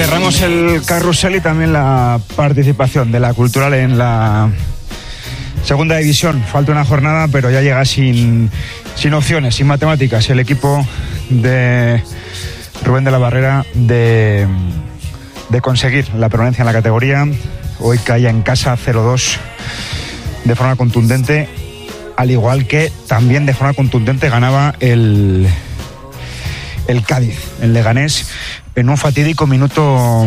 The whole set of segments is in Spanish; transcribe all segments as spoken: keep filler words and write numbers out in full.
cerramos el carrusel y también la participación de la Cultural en la segunda división. Falta una jornada, pero ya llega sin, sin opciones, sin matemáticas. El equipo de Rubén de la Barrera de, de conseguir la permanencia en la categoría. Hoy caía en casa cero dos de forma contundente, al igual que también de forma contundente ganaba el, el Cádiz, el Leganés, en un fatídico minuto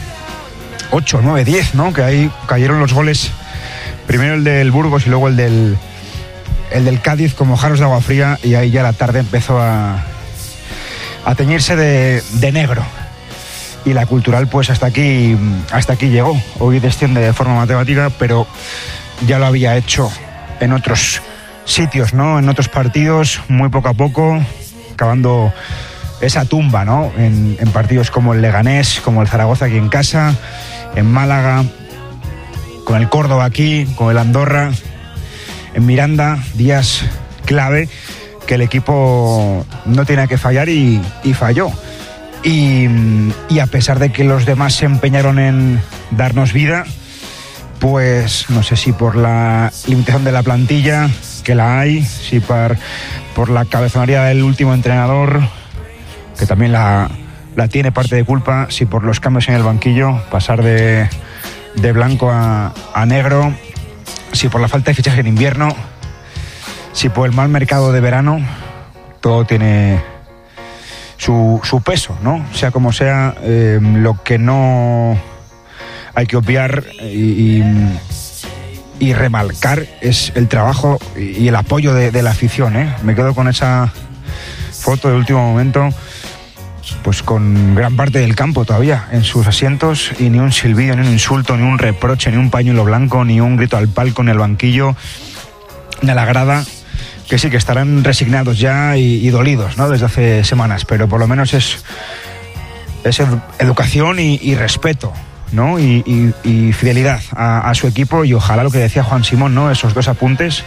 ocho, nueve, diez, ¿no? Que ahí cayeron los goles, primero el del Burgos y luego el del, el del Cádiz, como jarros de agua fría, y ahí ya la tarde empezó a, a teñirse de, de negro. Y la Cultural pues hasta aquí, hasta aquí llegó. Hoy desciende de forma matemática, pero ya lo había hecho en otros sitios, ¿no? En otros partidos, muy poco a poco, acabando esa tumba, ¿no? En, en partidos como el Leganés, como el Zaragoza aquí en casa, en Málaga, con el Córdoba aquí, con el Andorra, en Miranda, días clave que el equipo no tenía que fallar y, y falló. Y, y a pesar de que los demás se empeñaron en darnos vida, pues no sé si por la limitación de la plantilla, que la hay, si por, por la cabezonería del último entrenador, que también la, la tiene parte de culpa, si por los cambios en el banquillo, pasar de, de blanco a, a negro, si por la falta de fichaje en invierno, si por el mal mercado de verano, todo tiene su, su peso, ¿no? Sea como sea, eh, lo que no hay que obviar y, y, y remarcar es el trabajo y el apoyo de, de la afición, ¿eh? Me quedo con esa foto de último momento, pues con gran parte del campo todavía en sus asientos, y ni un silbido, ni un insulto, ni un reproche, ni un pañuelo blanco, ni un grito al palco en el banquillo, ni a la grada, que sí que estarán resignados ya y, y dolidos, ¿no? Desde hace semanas, pero por lo menos es, es educación y, y respeto, ¿no? Y, y, y fidelidad a, a su equipo, y ojalá lo que decía Juan Simón, ¿no? Esos dos apuntes,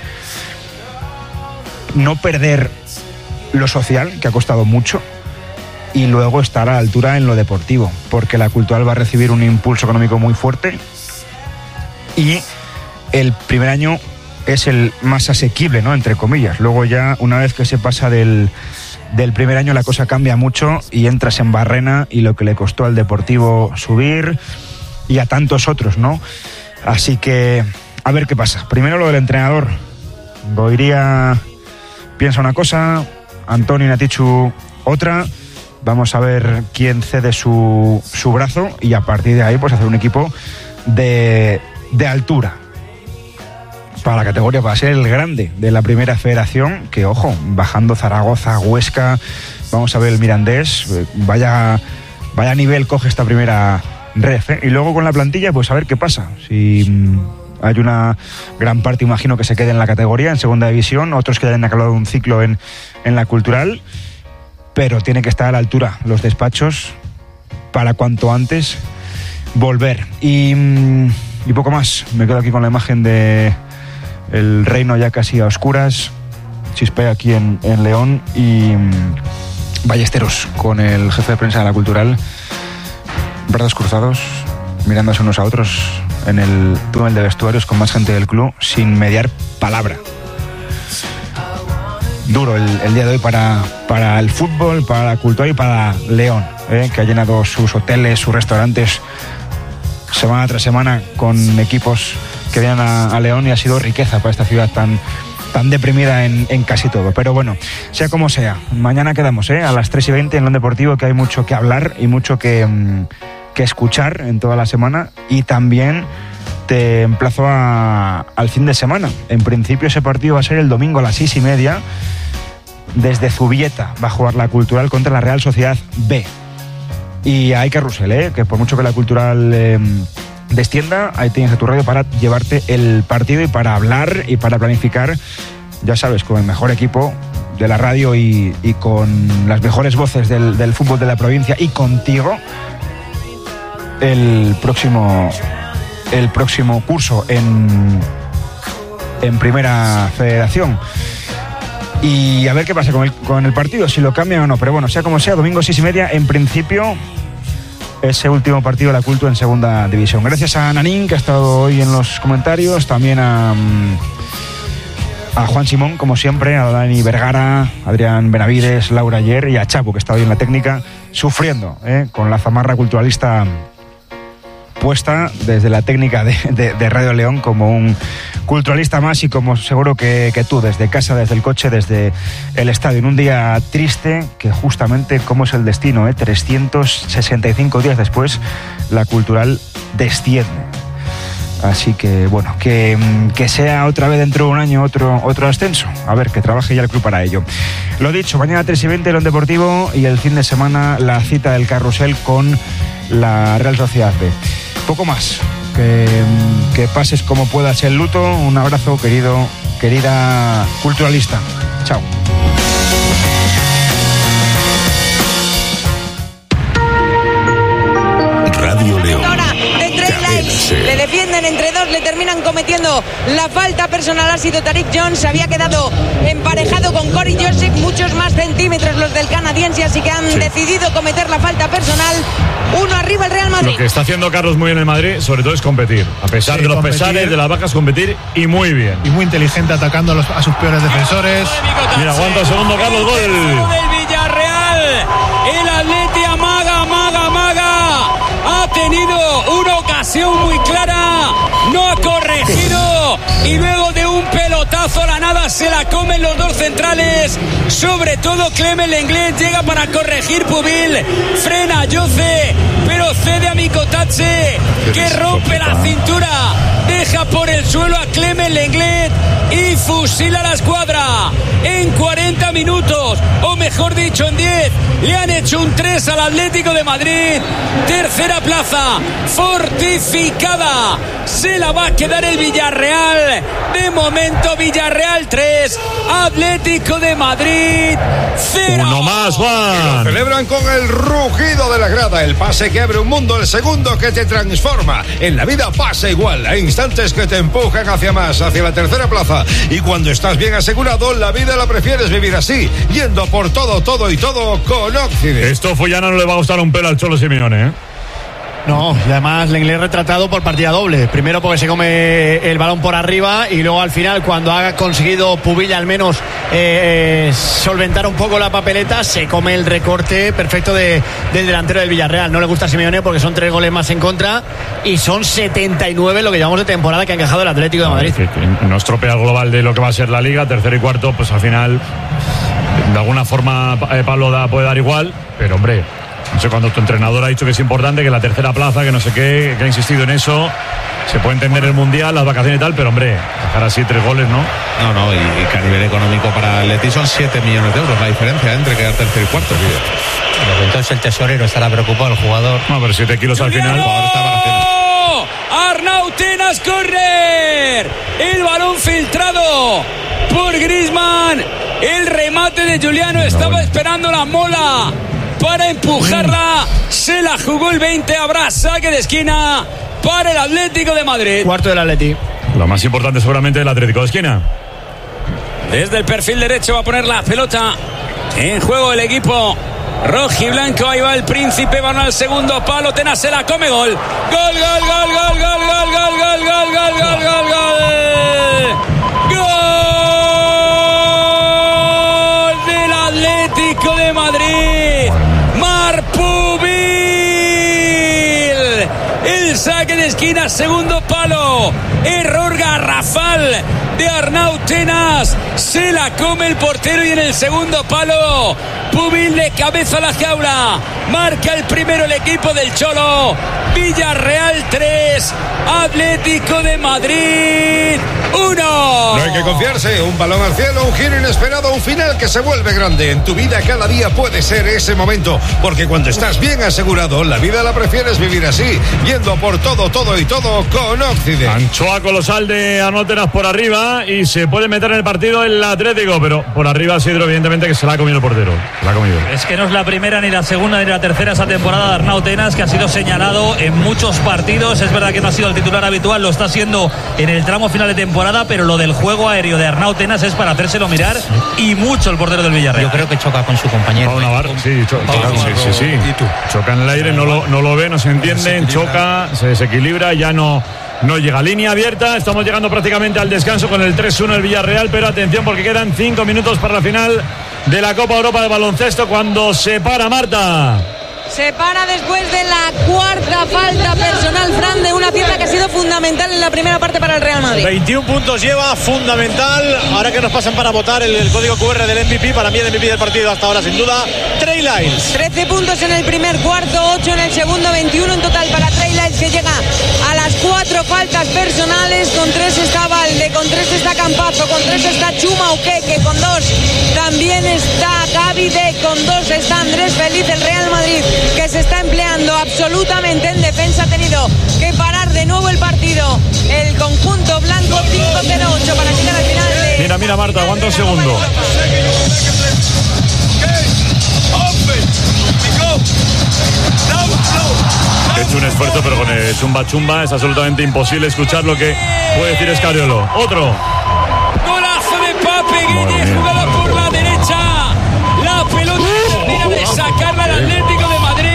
no perder lo social, que ha costado mucho, y luego estar a la altura en lo deportivo, porque la Cultural va a recibir un impulso económico muy fuerte y el primer año es el más asequible, ¿no? Entre comillas. Luego ya, una vez que se pasa del, del primer año, la cosa cambia mucho y entras en barrena, y lo que le costó al Deportivo subir y a tantos otros, ¿no? Así que a ver qué pasa. Primero lo del entrenador. Goiría piensa una cosa, Antonio Natichu otra. Vamos a ver quién cede su, su brazo, y a partir de ahí pues hacer un equipo de, de altura para la categoría, para ser el grande de la primera federación, que ojo, bajando Zaragoza, Huesca, vamos a ver el Mirandés, vaya, vaya nivel coge esta primera ref, ¿eh? Y luego con la plantilla pues a ver qué pasa, si hay una gran parte, imagino, que se quede en la categoría, en segunda división, otros que hayan acabado un ciclo en, en la Cultural, pero tiene que estar a la altura los despachos para cuanto antes volver. Y, y poco más, me quedo aquí con la imagen de el reino ya casi a oscuras, chispea aquí en, en León, y Ballesteros con el jefe de prensa de la Cultural, brazos cruzados, mirándose unos a otros en el túnel de vestuarios con más gente del club, sin mediar palabra. Duro el, el día de hoy para, para el fútbol, para la Cultura y para León, ¿eh? Que ha llenado sus hoteles, sus restaurantes semana tras semana con equipos que vienen a, a León, y ha sido riqueza para esta ciudad tan, tan deprimida en, en casi todo. Pero bueno, sea como sea, mañana quedamos, ¿eh? A las tres y veinte en León Deportivo, que hay mucho que hablar y mucho que, que escuchar en toda la semana, y también te emplazo a, al fin de semana. En principio ese partido va a ser el domingo a las seis y media. Desde Zubieta va a jugar la Cultural contra la Real Sociedad B. Y hay carrusel, ¿eh? Que por mucho que la Cultural eh, descienda, ahí tienes a tu radio para llevarte el partido y para hablar y para planificar, ya sabes, con el mejor equipo de la radio y, y con las mejores voces del, del fútbol de la provincia, y contigo el próximo, el próximo curso en, en Primera Federación. Y a ver qué pasa con el, con el partido, si lo cambian o no. Pero bueno, sea como sea, domingo seis y media, en principio ese último partido de la Cultu en segunda división. Gracias a Nanín, que ha estado hoy en los comentarios, también a, a Juan Simón, como siempre, a Dani Vergara, Adrián Benavides, Laura Ayer y a Chapo, que está hoy en la técnica, sufriendo ¿eh? con la zamarra culturalista puesta desde la técnica de, de, de Radio León, como un culturalista más, y como seguro que, que tú, desde casa, desde el coche, desde el estadio, en un día triste, que justamente como es el destino, ¿eh? trescientos sesenta y cinco días después, la Cultural desciende. Así que bueno, que, que sea otra vez dentro de un año otro, otro ascenso. A ver, que trabaje ya el club para ello. Lo dicho, mañana tres y veinte León Deportivo, y el fin de semana la cita del Carrusel con la Real Sociedad B. Poco más. Que, que pases como puedas el luto. Un abrazo, querido, querida culturalista. Chao. Radio León. Le defienden entre dos, le terminan cometiendo la falta personal. Ha sido Tariq Jones, se había quedado emparejado con Corey Joseph, muchos más centímetros los del canadiense, así que han sí. decidido cometer la falta personal. Uno arriba el Real Madrid. Lo que está haciendo Carlos muy bien en el Madrid, sobre todo, es competir. A pesar sí, de los competir. pesares, de las vacas, competir, y muy bien. Y muy inteligente atacando a, los, a sus peores defensores. Mira, aguanta el segundo, Carlos, gol. Del Villarreal, el Atleti amaga, amaga, amaga. Ha tenido una ocasión muy clara, no ha corregido, y luego de un pelotazo a la nada se la comen los dos centrales, sobre todo Clement Lenglet. Llega para corregir Pubil, frena a Jose, pero cede a Mikotatse, que rompe la cintura, deja por el suelo a Clement Lenglet y fusila la escuadra. En cuarenta minutos, o mejor dicho en diez, le han hecho un tres al Atlético de Madrid. Tercera plaza fortificada, se la va a quedar el Villarreal. De momento Villarreal tres, Atlético de Madrid cero. Uno más, Juan. Lo celebran con el rugido de la grada, el pase que abre un mundo, el segundo que te transforma. En la vida pasa igual, hay instantes que te empujan hacia más, hacia la tercera plaza, y cuando estás bien asegurado, la vida la prefieres vivir así, yendo por todo, todo y todo con Occident. Esto Follana no le va a gustar un pelo al Cholo Simeone, ¿eh? No, y además Lenglet retratado por partida doble. Primero porque se come el balón por arriba, y luego al final, cuando ha conseguido Pubilla al menos eh, solventar un poco la papeleta, se come el recorte perfecto de, del delantero del Villarreal. No le gusta a Simeone porque son tres goles más en contra, y son setenta y nueve lo que llevamos de temporada que ha encajado el Atlético de Madrid. Que, que no estropea el global de lo que va a ser la Liga. Tercero y cuarto, pues al final de alguna forma eh, Pablo da, puede dar igual, pero hombre, no sé, cuando tu entrenador ha dicho que es importante, que la tercera plaza, que no sé qué, que ha insistido en eso, se puede entender el Mundial, las vacaciones y tal, pero hombre, dejar así tres goles, ¿no? No, no, y, y que a nivel económico para el Leti son siete millones de euros la diferencia entre quedar tercero y cuarto. Pero entonces el tesorero estará preocupado, el jugador. No, pero siete kilos al final. El jugador está de vacaciones. Arnau Tenas correr, el balón filtrado por Griezmann, el remate de Juliano, estaba esperando la Mola para empujarla, se la jugó el veinte, habrá saque de esquina para el Atlético de Madrid. Cuarto del Atleti. Lo más importante seguramente del Atlético de esquina. Desde el perfil derecho va a poner la pelota en juego el equipo rojiblanco. Ahí va el Príncipe, van al segundo palo, Tenas se la come, gol. Gol, gol, gol, gol, gol, gol, gol, gol, gol, gol, gol, gol, gol. Gol del Atlético de Madrid. Marc Pubil. El saque de esquina, segundo palo. Error garrafal de Arnau Tenas. Se la come el portero, y en el segundo palo Pubil de cabeza a la jaula. Marca el primero el equipo del Cholo. Villarreal tres, Atlético de Madrid uno. No hay que confiarse, un balón al cielo, un giro inesperado, un final que se vuelve grande. En tu vida cada día puede ser ese momento, porque cuando estás bien asegurado, la vida la prefieres vivir así, yendo por todo, todo y todo con Occident. Anchoa colosal de Arnau Tenas por arriba, y se puede meter en el partido el Atlético, pero por arriba Sidro evidentemente que se la ha comido el portero. Se la ha comido. Es que no es la primera, ni la segunda, ni la la tercera esa temporada de Arnau Tenas, que ha sido señalado en muchos partidos. Es verdad que no ha sido el titular habitual, lo está siendo en el tramo final de temporada, pero lo del juego aéreo de Arnau Tenas es para hacérselo mirar, y mucho el portero del Villarreal. Yo creo que choca con su compañero. Pau Navarro, sí, cho- Pau choca, Navarro. sí, sí, sí. Choca en el aire, no lo, no lo ve, no se entiende, choca, se desequilibra, ya no, no llega. Línea abierta, estamos llegando prácticamente al descanso con el tres uno el Villarreal, pero atención porque quedan cinco minutos para la final de la Copa Europa de baloncesto, cuando se para Marta. Se para después de la cuarta falta personal, Fran, de una pieza que ha sido fundamental en la primera parte para el Real Madrid. veintiún puntos lleva, fundamental. Ahora que nos pasan para votar el, el código cu erre del M V P, para mí el M V P del partido hasta ahora, sin duda, Trey Lyles. trece puntos en el primer cuarto, ocho en el segundo, veintiuno en total para Trey Lyles, que llega a las cuatro faltas personales. Con tres está Valde, con tres está Campazzo, con tres está Chuma Uqueque, con dos también está Gavide, con dos está Andrés Feliz. El Real Madrid, que se está empleando absolutamente en defensa, ha tenido que parar de nuevo el partido. El conjunto blanco, cinco cero ocho para llegar al final de... Mira, mira Marta, aguanta un segundo. He hecho un esfuerzo, pero con el chumba chumba es absolutamente imposible escuchar lo que puede decir Escariolo. Otro. Golazo de Pape Gueye, jugada por la derecha. La pelota termina de sacarla al Atlético de Madrid.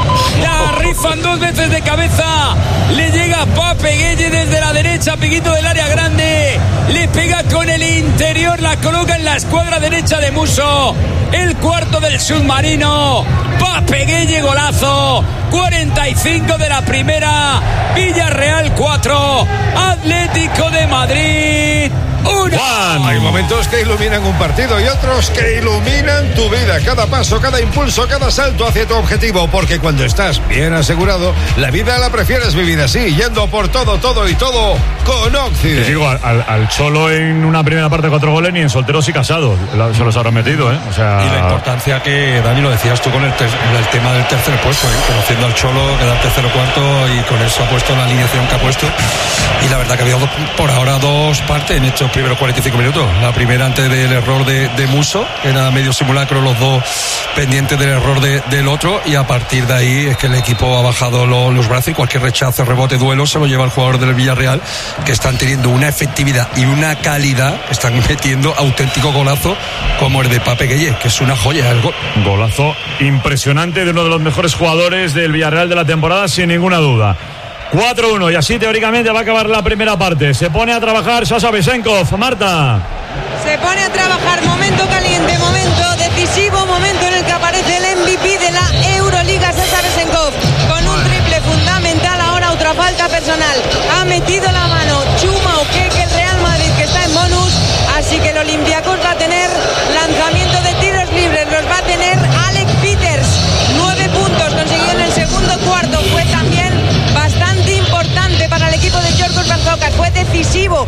La rifan dos veces de cabeza. Le llega Pape Gueye desde la derecha, piquito del área grande. Le pega con el interior, la coloca en la escuadra derecha de Muso. El cuarto del submarino. Pape Gueye, golazo. cuarenta y cinco de la primera. Villarreal cuatro, Atlético de Madrid uno. Hay momentos que iluminan un partido y otros que iluminan tu vida. Cada paso, cada impulso, cada salto hacia tu objetivo. Porque cuando estás bien asegurado, la vida la prefieres vivir así, yendo por todo, todo y todo con Occident. Te digo, al, al Cholo en una primera parte de cuatro goles, ni en solteros y casados se los habrá metido, ¿eh? O sea... Y la importancia que, Dani, lo decías tú con el, ter- el tema del tercer puesto, ¿eh? Conociendo al Cholo, quedar tercero cuarto, y con eso ha puesto la alineación que ha puesto. Y la verdad que había dos, por ahora dos partes en estos primeros cuarenta y cinco minutos. La primera antes del error de, de Muso, que era medio simulacro, los dos pendientes del error de, del otro, y a partir de ahí es que el equipo ha bajado lo, los brazos, y cualquier rechazo, rebote, duelo se lo lleva el jugador del Villarreal, que están teniendo una efectividad y una calidad, están metiendo auténtico golazo como el de Pape Gueye, que es una joya el gol. Golazo impresionante de uno de los mejores jugadores del Villarreal de la temporada, sin ninguna duda. cuatro uno, y así teóricamente va a acabar la primera parte. Se pone a trabajar Sasha Besenkov. Marta. Se pone a trabajar, momento caliente, momento decisivo, momento en el que aparece el M V P de la Euroliga, Sasha Besenkov, con un triple fundamental. Ahora otra falta personal, ha metido la mano Chuma Uqueque, el Real Madrid, que está en bonus, así que el Olympiacos va a tener lanzamiento de tiros libres, los va a tener Alec Peters. Nueve puntos consiguió en el segundo cuarto, fue también bastante importante para el equipo de Yorgos Barzokas, fue decisivo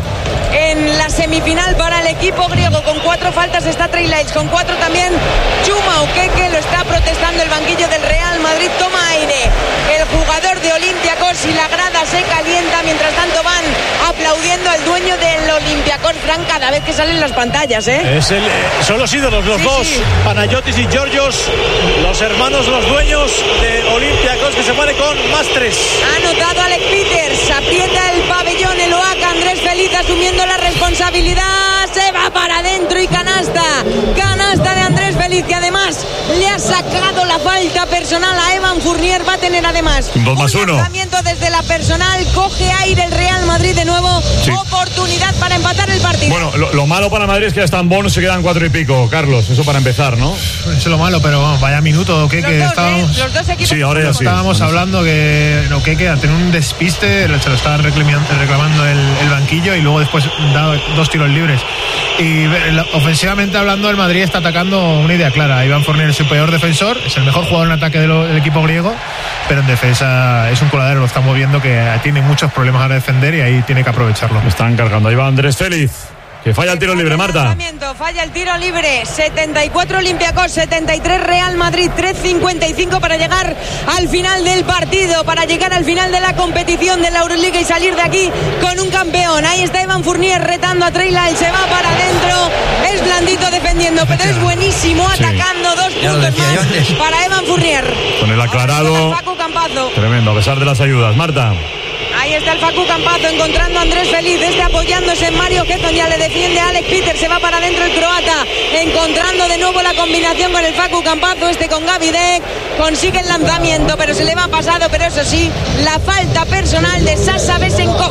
en la semifinal para el equipo griego. Con cuatro faltas está Trey Lyles, con cuatro también Chuma Uqueque. Lo está protestando el banquillo del Real Madrid. Toma aire el jugador de Olympiacos y la grada se calienta. Mientras tanto van aplaudiendo al dueño del Olympiacos, Fran, cada vez que salen las pantallas, ¿eh? Es el, son los ídolos, los Sí, dos, sí. Panayotis y Georgios, los hermanos, los dueños de Olympiacos, que se pone con más tres. Ha anotado Alec Peters, aprieta el pabellón, el Oaca, Andrés Feliz asumiendo la responsabilidad, se va para adentro y canasta, canasta de Andrés Feliz, que además le ha sacado la falta personal a Evan Fournier. Va a tener además Dos más un uno. lanzamiento desde la personal, coge aire el Real Madrid de nuevo, Sí. oportunidad para empatar el partido. Bueno, lo, lo malo para Madrid es que ya están bonos, se quedan cuatro y pico. Carlos, eso para empezar, ¿no? Eso es lo malo, pero vamos, vaya minuto, ¿qué? los, Que dos, estábamos, ¿eh? Los dos equipos. Sí, ahora ya sí. estábamos hablando que no, que, que tener un despiste, se lo estaba reclamando, reclamando el, el banquillo, y luego después da dos tiros libres. Y eh, ofensivamente hablando, el Madrid está atacando una idea clara. Iván Fournier es su peor defensor, es el mejor jugador en ataque de lo, del equipo griego, pero en defensa es un coladero, lo estamos viendo que tiene muchos problemas a defender y ahí tiene que aprovecharlo. Están cargando. Ahí va Andrés Feliz. Que falla el tiro libre, Marta. Falla el tiro libre. setenta y cuatro Olympiacos, setenta y tres Real Madrid. tres cincuenta y cinco para llegar al final del partido, para llegar al final de la competición de la Euroliga y salir de aquí con un campeón. Ahí está Evan Fournier retando a Trey Lyles. Se va para adentro. Es blandito defendiendo, pero es buenísimo atacando. Dos puntos más para Evan Fournier. Con el aclarado. Facu Campazzo. Tremendo, a pesar de las ayudas. Marta. Ahí está el Facu Campazzo encontrando a Andrés Feliz, este apoyándose en Mario Getton, ya le defiende a Alex Peter, se va para adentro el croata, encontrando de nuevo la combinación con el Facu Campazzo, este con Gaby Deck, consigue el lanzamiento, pero se le va pasado, pero eso sí, la falta personal de Sasha Vesenkov.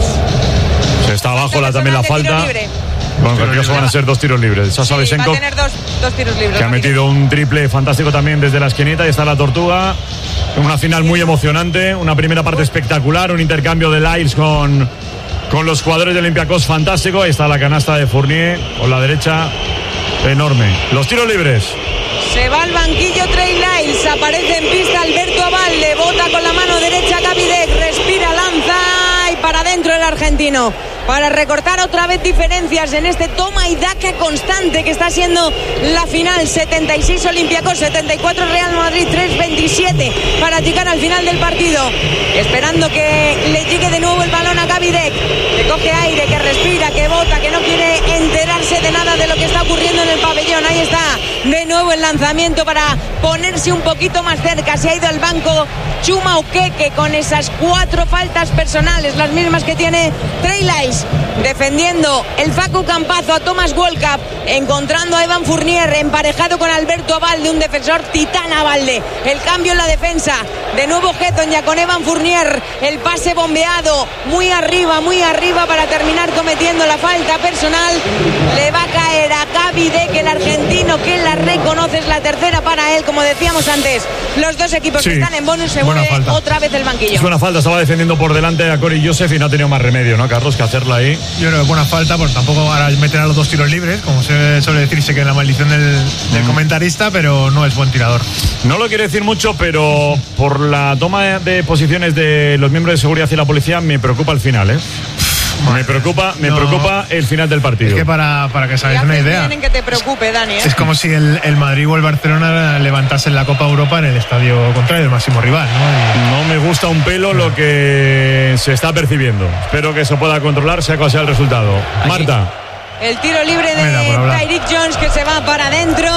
Está abajo la, también la falta. Bueno, en cualquier caso van a ser dos tiros libres. Sasha Vesenkov, va a tener dos, dos tiros libres. Que ha metido un triple fantástico también desde la esquinita. Y está la Tortuga. Una final muy emocionante. Una primera parte espectacular. Un intercambio de Lyles con, con los jugadores de Olympiacos fantástico. Ahí está la canasta de Fournier con la derecha. Enorme. Los tiros libres. Se va al banquillo Trey Lyles. Aparece en pista Alberto Abalde. Bota con la mano derecha Gaby Deck. Respira, lanza y para adentro el argentino. Para recortar otra vez diferencias en este toma y daca constante que está siendo la final. setenta y seis Olympiacos, setenta y cuatro Real Madrid, tres veintisiete para llegar al final del partido. Esperando que le llegue de nuevo el balón a Gaby Deck, que coge aire, que respira, que bota, que no quiere enterarse de nada de lo que está ocurriendo en el pabellón. Ahí está de nuevo el lanzamiento para ponerse un poquito más cerca. Se ha ido al banco Chuma Okeke con esas cuatro faltas personales, las mismas que tiene Trey Lyles. Defendiendo el Facu Campazzo a Thomas Wolcap, encontrando a Evan Fournier emparejado con Alberto Abalde, un defensor titán Abalde. El cambio en la defensa, de nuevo Getton ya con Evan Fournier, el pase bombeado muy arriba, muy arriba para terminar cometiendo la falta personal. Le va a caer a Gaby Deck, el argentino, que la reconoce, es la tercera para él, como decíamos antes. Los dos equipos sí, que están en bonus, se mueve otra vez el banquillo. Es buena falta, estaba defendiendo por delante a Corey Joseph y no ha tenido más remedio, ¿no, Carlos, que hacerla ahí? Yo creo que buena falta, pues tampoco ahora meter a los dos tiros libres, como se suele decirse que es la maldición del, del mm. comentarista, pero no es buen tirador. No lo quiere decir mucho, pero por la toma de posiciones de los miembros de seguridad y la policía me preocupa el final, ¿eh? Me preocupa, me no. preocupa el final del partido. Es que para, para que sabéis una idea. Que te preocupe, Dani, ¿eh? Es como si el, el Madrid o el Barcelona levantasen la Copa Europa en el estadio contrario, el máximo rival, ¿no? Y... No me gusta un pelo no. lo que se está percibiendo. Espero que se pueda controlar, sea cual sea el resultado. Aquí. Marta. El tiro libre de Tyreek Jones que se va para adentro.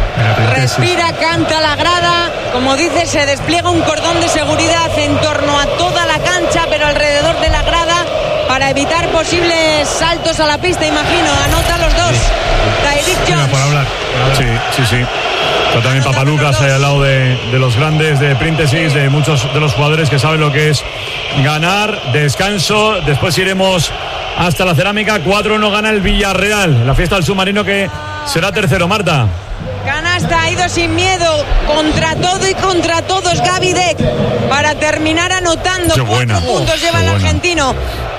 Respira, canta la grada. Como dice, se despliega un cordón de seguridad en torno a toda la cancha, pero alrededor de la grada, para evitar posibles saltos a la pista, imagino. Anota los dos. Tyreek Jones. Por hablar, por hablar. Sí, sí, sí. Pero también Papalucas ahí al lado de, de los grandes de Príntesis, de muchos de los jugadores que saben lo que es ganar. Descanso. Después iremos hasta la cerámica. cuatro uno gana el Villarreal. La fiesta del submarino que será tercero, Marta. Canasta, ha ido sin miedo, contra todo y contra todos Gaby Deck, para terminar anotando. Qué cuatro buena. puntos lleva Qué el buena. argentino.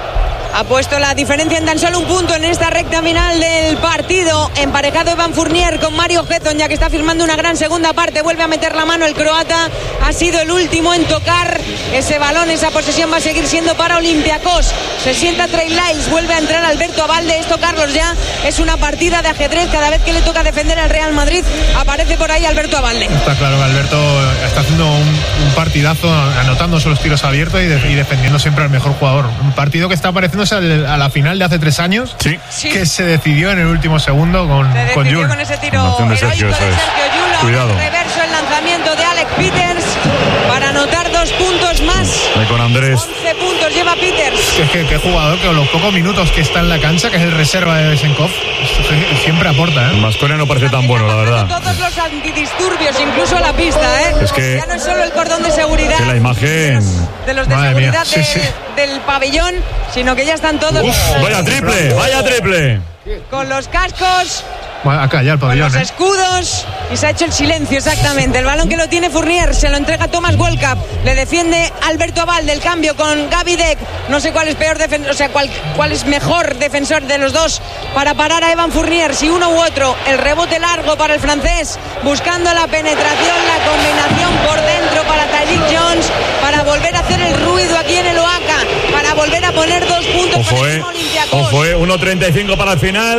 Ha puesto la diferencia en tan solo un punto en esta recta final del partido. Emparejado Evan Fournier con Mario Getton, ya que está firmando una gran segunda parte. Vuelve a meter la mano el croata. Ha sido el último en tocar ese balón. Esa posesión va a seguir siendo para Olympiacos. Se sienta Trey Lyles, vuelve a entrar Alberto Abalde. Esto, Carlos, ya es una partida de ajedrez. Cada vez que le toca defender al Real Madrid, aparece por ahí Alberto Abalde. Está claro que Alberto está haciendo un, un partidazo, anotándose los tiros abiertos y, de, y defendiendo siempre al mejor jugador. Un partido que está pareciendo a la final de hace tres años, sí. que se decidió en el último segundo con, se con Jul. con ese tiro heroico de Sergio, de Sergio Llull. Cuidado. Reverso el lanzamiento de Alex Peters para anotar dos puntos más. Ahí con Andrés. once puntos lleva Peters. Es que qué jugador, que con los pocos minutos que está en la cancha, que es el reserva de Vesenkov, siempre aporta, ¿eh? Masconia no parece tan bueno, la verdad. Todos los antidisturbios, incluso a la pista, ¿eh? Es que ya no es solo el cordón de seguridad. Que la imagen de los de Madre seguridad mía. de, Sí, sí. del pabellón, sino que ya están todos. Uf, vaya triple, vaya triple. Con los cascos. Bueno, acá ya el pabellón, con los ¿eh? escudos, y se ha hecho el silencio, exactamente. El balón que lo tiene Fournier se lo entrega Thomas Wolcap, le defiende Alberto Abalde. El cambio con Gaby Deck, no sé cuál es peor defensor, o sea, cuál, cuál es mejor defensor de los dos para parar a Evan Fournier, si uno u otro. El rebote largo para el francés, buscando la penetración, la combinación por dentro para Tyreek Jones, para volver a hacer el ruido aquí en el Oaca, para volver a poner dos puntos. Ojo, eh, ojo, eh, uno treinta y cinco para el final.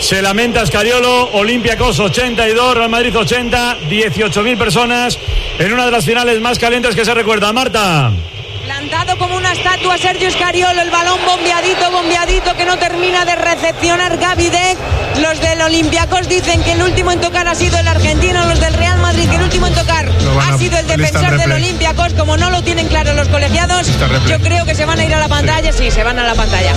Se lamenta Scariolo. Olympiacos ochenta y dos, Real Madrid ochenta, dieciocho mil personas en una de las finales más calientes que se recuerda. Marta. Plantado como una estatua Sergio Scariolo, el balón bombeadito, bombeadito, que no termina de recepcionar Gavi Deck. Los del Olympiacos dicen que el último en tocar ha sido el argentino, los del Real Madrid que el último en tocar ha sido el defensor del Olympiacos. Como no lo tienen claro los colegiados, yo creo que se van a ir a la pantalla. Sí, se van a la pantalla.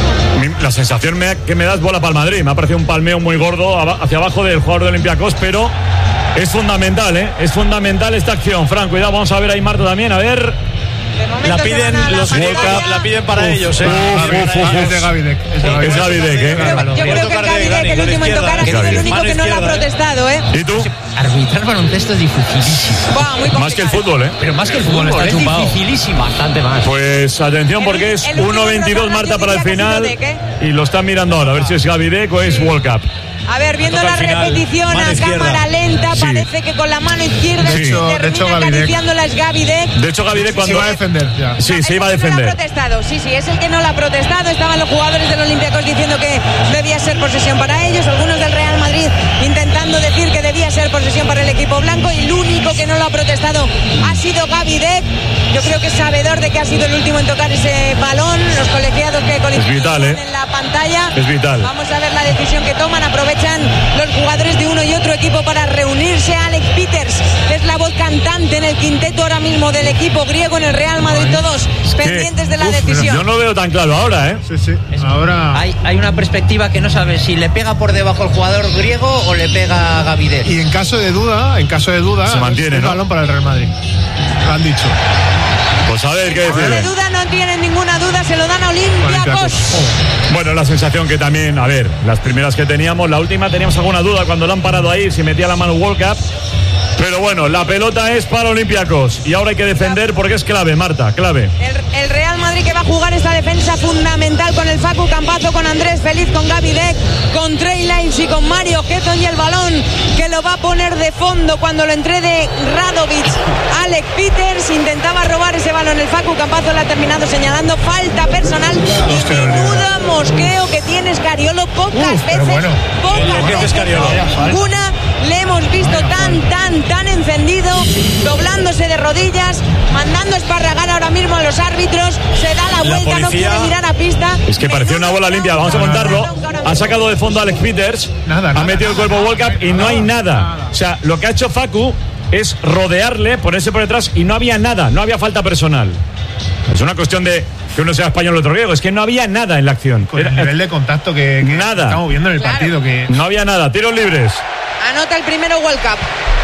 La sensación me, que me da es bola para el Madrid. Me ha parecido un palmeo muy gordo hacia abajo del jugador de Olympiacos, pero es fundamental, ¿eh? Es fundamental esta acción. Fran, cuidado, vamos a ver ahí Marta también, a ver. La piden los World Cup, la piden para uf, ellos, ¿eh? Uf, uf, uf, es de Gavi Deck. Es Gavi Deck, ¿eh? Yo, yo creo que Gavi Deck, el último en tocar, ha sido el único que no lo ha protestado, ¿eh? ¿Y tú? Arbitrar baloncesto es dificilísimo. Wow, más que el fútbol, ¿eh? Pero más que el fútbol, está chumbado. Es dificilísimo, bastante más. Pues atención, porque es uno veintidós Marta para el final. Deck, ¿eh? Y lo están mirando ahora, a ver si es Gavi Deck o es World Cup. A ver, viendo la repetición a cámara lenta, sí. Parece que con la mano izquierda de hecho, termina de hecho, acariciándola es Gavi Deck. De hecho, Gavi Deck cuando... Se iba a defender, ya. Sí, no, se iba a defender. No lo ha protestado, sí, sí, es el que no lo ha protestado. Estaban los jugadores del Olympiacos diciendo que debía ser posesión para ellos, algunos del Real Madrid intentando decir que debía ser posesión para el equipo blanco, y el único que no lo ha protestado ha sido Gavi Deck. Yo creo que es sabedor de que ha sido el último en tocar ese balón. Los colegiados que es vital, ¿eh? en la pantalla. Es vital. Vamos a ver la decisión que toman. Aprovechan los jugadores de uno y otro equipo para reunirse. Alex Peters, que es la voz cantante en el quinteto ahora mismo del equipo griego en el Real Madrid, todos es pendientes que, de la uf, decisión. Yo no lo veo tan claro ahora, ¿eh? Sí, sí. Ahora hay, hay una perspectiva que no sabe si le pega por debajo el jugador griego o le pega a Gavi Deck. Y en caso de duda, en caso de duda, se mantiene, es ¿no? un balón para el Real Madrid. Lo han dicho. Pues a ver qué decir. De duda, no tienen ninguna duda, se lo dan a Olympiacos. Bueno, la sensación que también, a ver, las primeras que teníamos, la última teníamos alguna duda cuando lo han parado ahí, si metía la mano World Cup. Pero bueno, la pelota es para Olympiacos y ahora hay que defender porque es clave, Marta, clave. El, el Real Madrid que va a jugar esta defensa fundamental con el Facu Campazo, con Andrés Feliz, con Gavi Deck, con Trey Lyles y con Mario Getton, y el balón que lo va a poner de fondo cuando lo entregue Radovic. Alex Peters intentaba robar ese balón, el Facu Campazo lo ha terminado señalando. Falta personal y menuda mosqueo que tiene Scariolo. Pocas Uf, veces, bueno. pocas veces, ninguna le hemos visto tan, tan, tan encendido, doblándose de rodillas, mandando esparragar ahora mismo a los árbitros. Se da la vuelta, la no quiere mirar a pista. Es que parecía una bola limpia, vamos a contarlo. Ha sacado de fondo a Alex Peters, nada, nada, ha metido el cuerpo World Cup y no hay nada. O sea, lo que ha hecho Facu es rodearle, ponerse por detrás, y no había nada, no había falta personal. Es una cuestión de que uno sea español o otro griego, es que no había nada en la acción. Con el nivel de contacto que, que nada. estamos viendo en el claro. partido. Que... No había nada, tiros libres. Anota el primero World Cup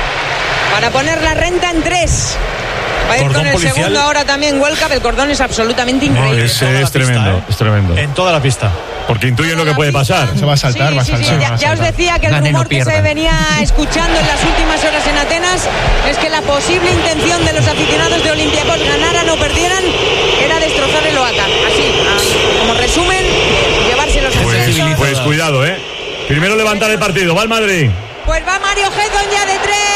para poner la renta en tres. Va a ir con el policial. Segundo ahora también World Cup. El cordón es absolutamente increíble. No, es, es tremendo, pista, ¿eh? es tremendo. En toda la pista. Porque intuyen lo que puede pasar. Se va a saltar, sí, va a sí, saltar. Sí, va ya, a ya os decía que el Gane, rumor no que se venía escuchando en las últimas horas en Atenas es que la posible intención de los aficionados de Olympiacos, ganaran o perdieran, era destrozar el Oaca. Así, a, como resumen, llevárselos a pues, pues cuidado, ¿eh? Primero levantar el partido. Va el Madrid. Pues va Mario Getton ya de tres.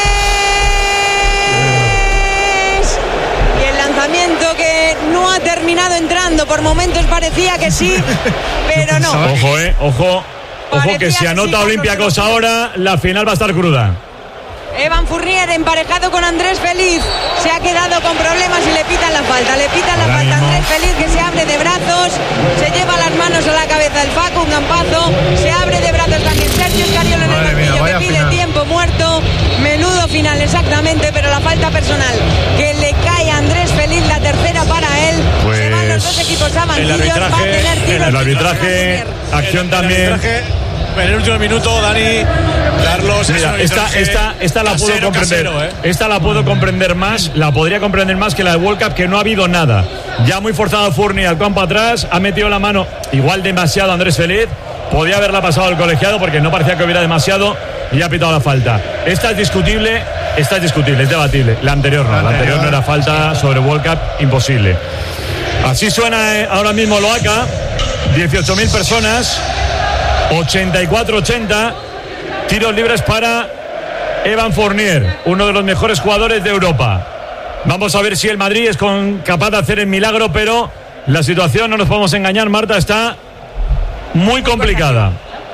Y el lanzamiento que no ha terminado entrando. Por momentos parecía que sí, pero no. Ojo, eh, ojo. Ojo que si anota Olympiacos ahora, la final va a estar cruda. Evan Fournier emparejado con Andrés Feliz se ha quedado con problemas y le pitan la falta, le pitan la falta a Andrés Feliz, que se abre de brazos, se lleva las manos a la cabeza el Facu Campazo, se abre de brazos también Sergio Scariolo en el banquillo, que pide final. Tiempo muerto, menudo final exactamente, pero la falta personal que le cae a Andrés Feliz, la tercera para él. Pues se van los dos equipos a banquillos, el arbitraje, va a tener tiros. El arbitraje, acción el, también. El arbitraje, en el último minuto, Dani, Carlos. Mira, esta, esta, esta la puedo comprender. Casero, ¿eh? Esta la puedo comprender más, la podría comprender más que la de World Cup, que no ha habido nada. Ya muy forzado Fournier al campo atrás, ha metido la mano igual demasiado Andrés Feliz. Podía haberla pasado al colegiado porque no parecía que hubiera demasiado y ha pitado la falta. Esta es discutible, esta es discutible, es debatible. La anterior no, la anterior no era falta sobre World Cup, imposible. Así suena ahora mismo Loaca, dieciocho mil personas. ochenta y cuatro ochenta, tiros libres para Evan Fournier, uno de los mejores jugadores de Europa. Vamos a ver si el Madrid es con, capaz de hacer el milagro, pero la situación, no nos podemos engañar, Marta, está muy complicada.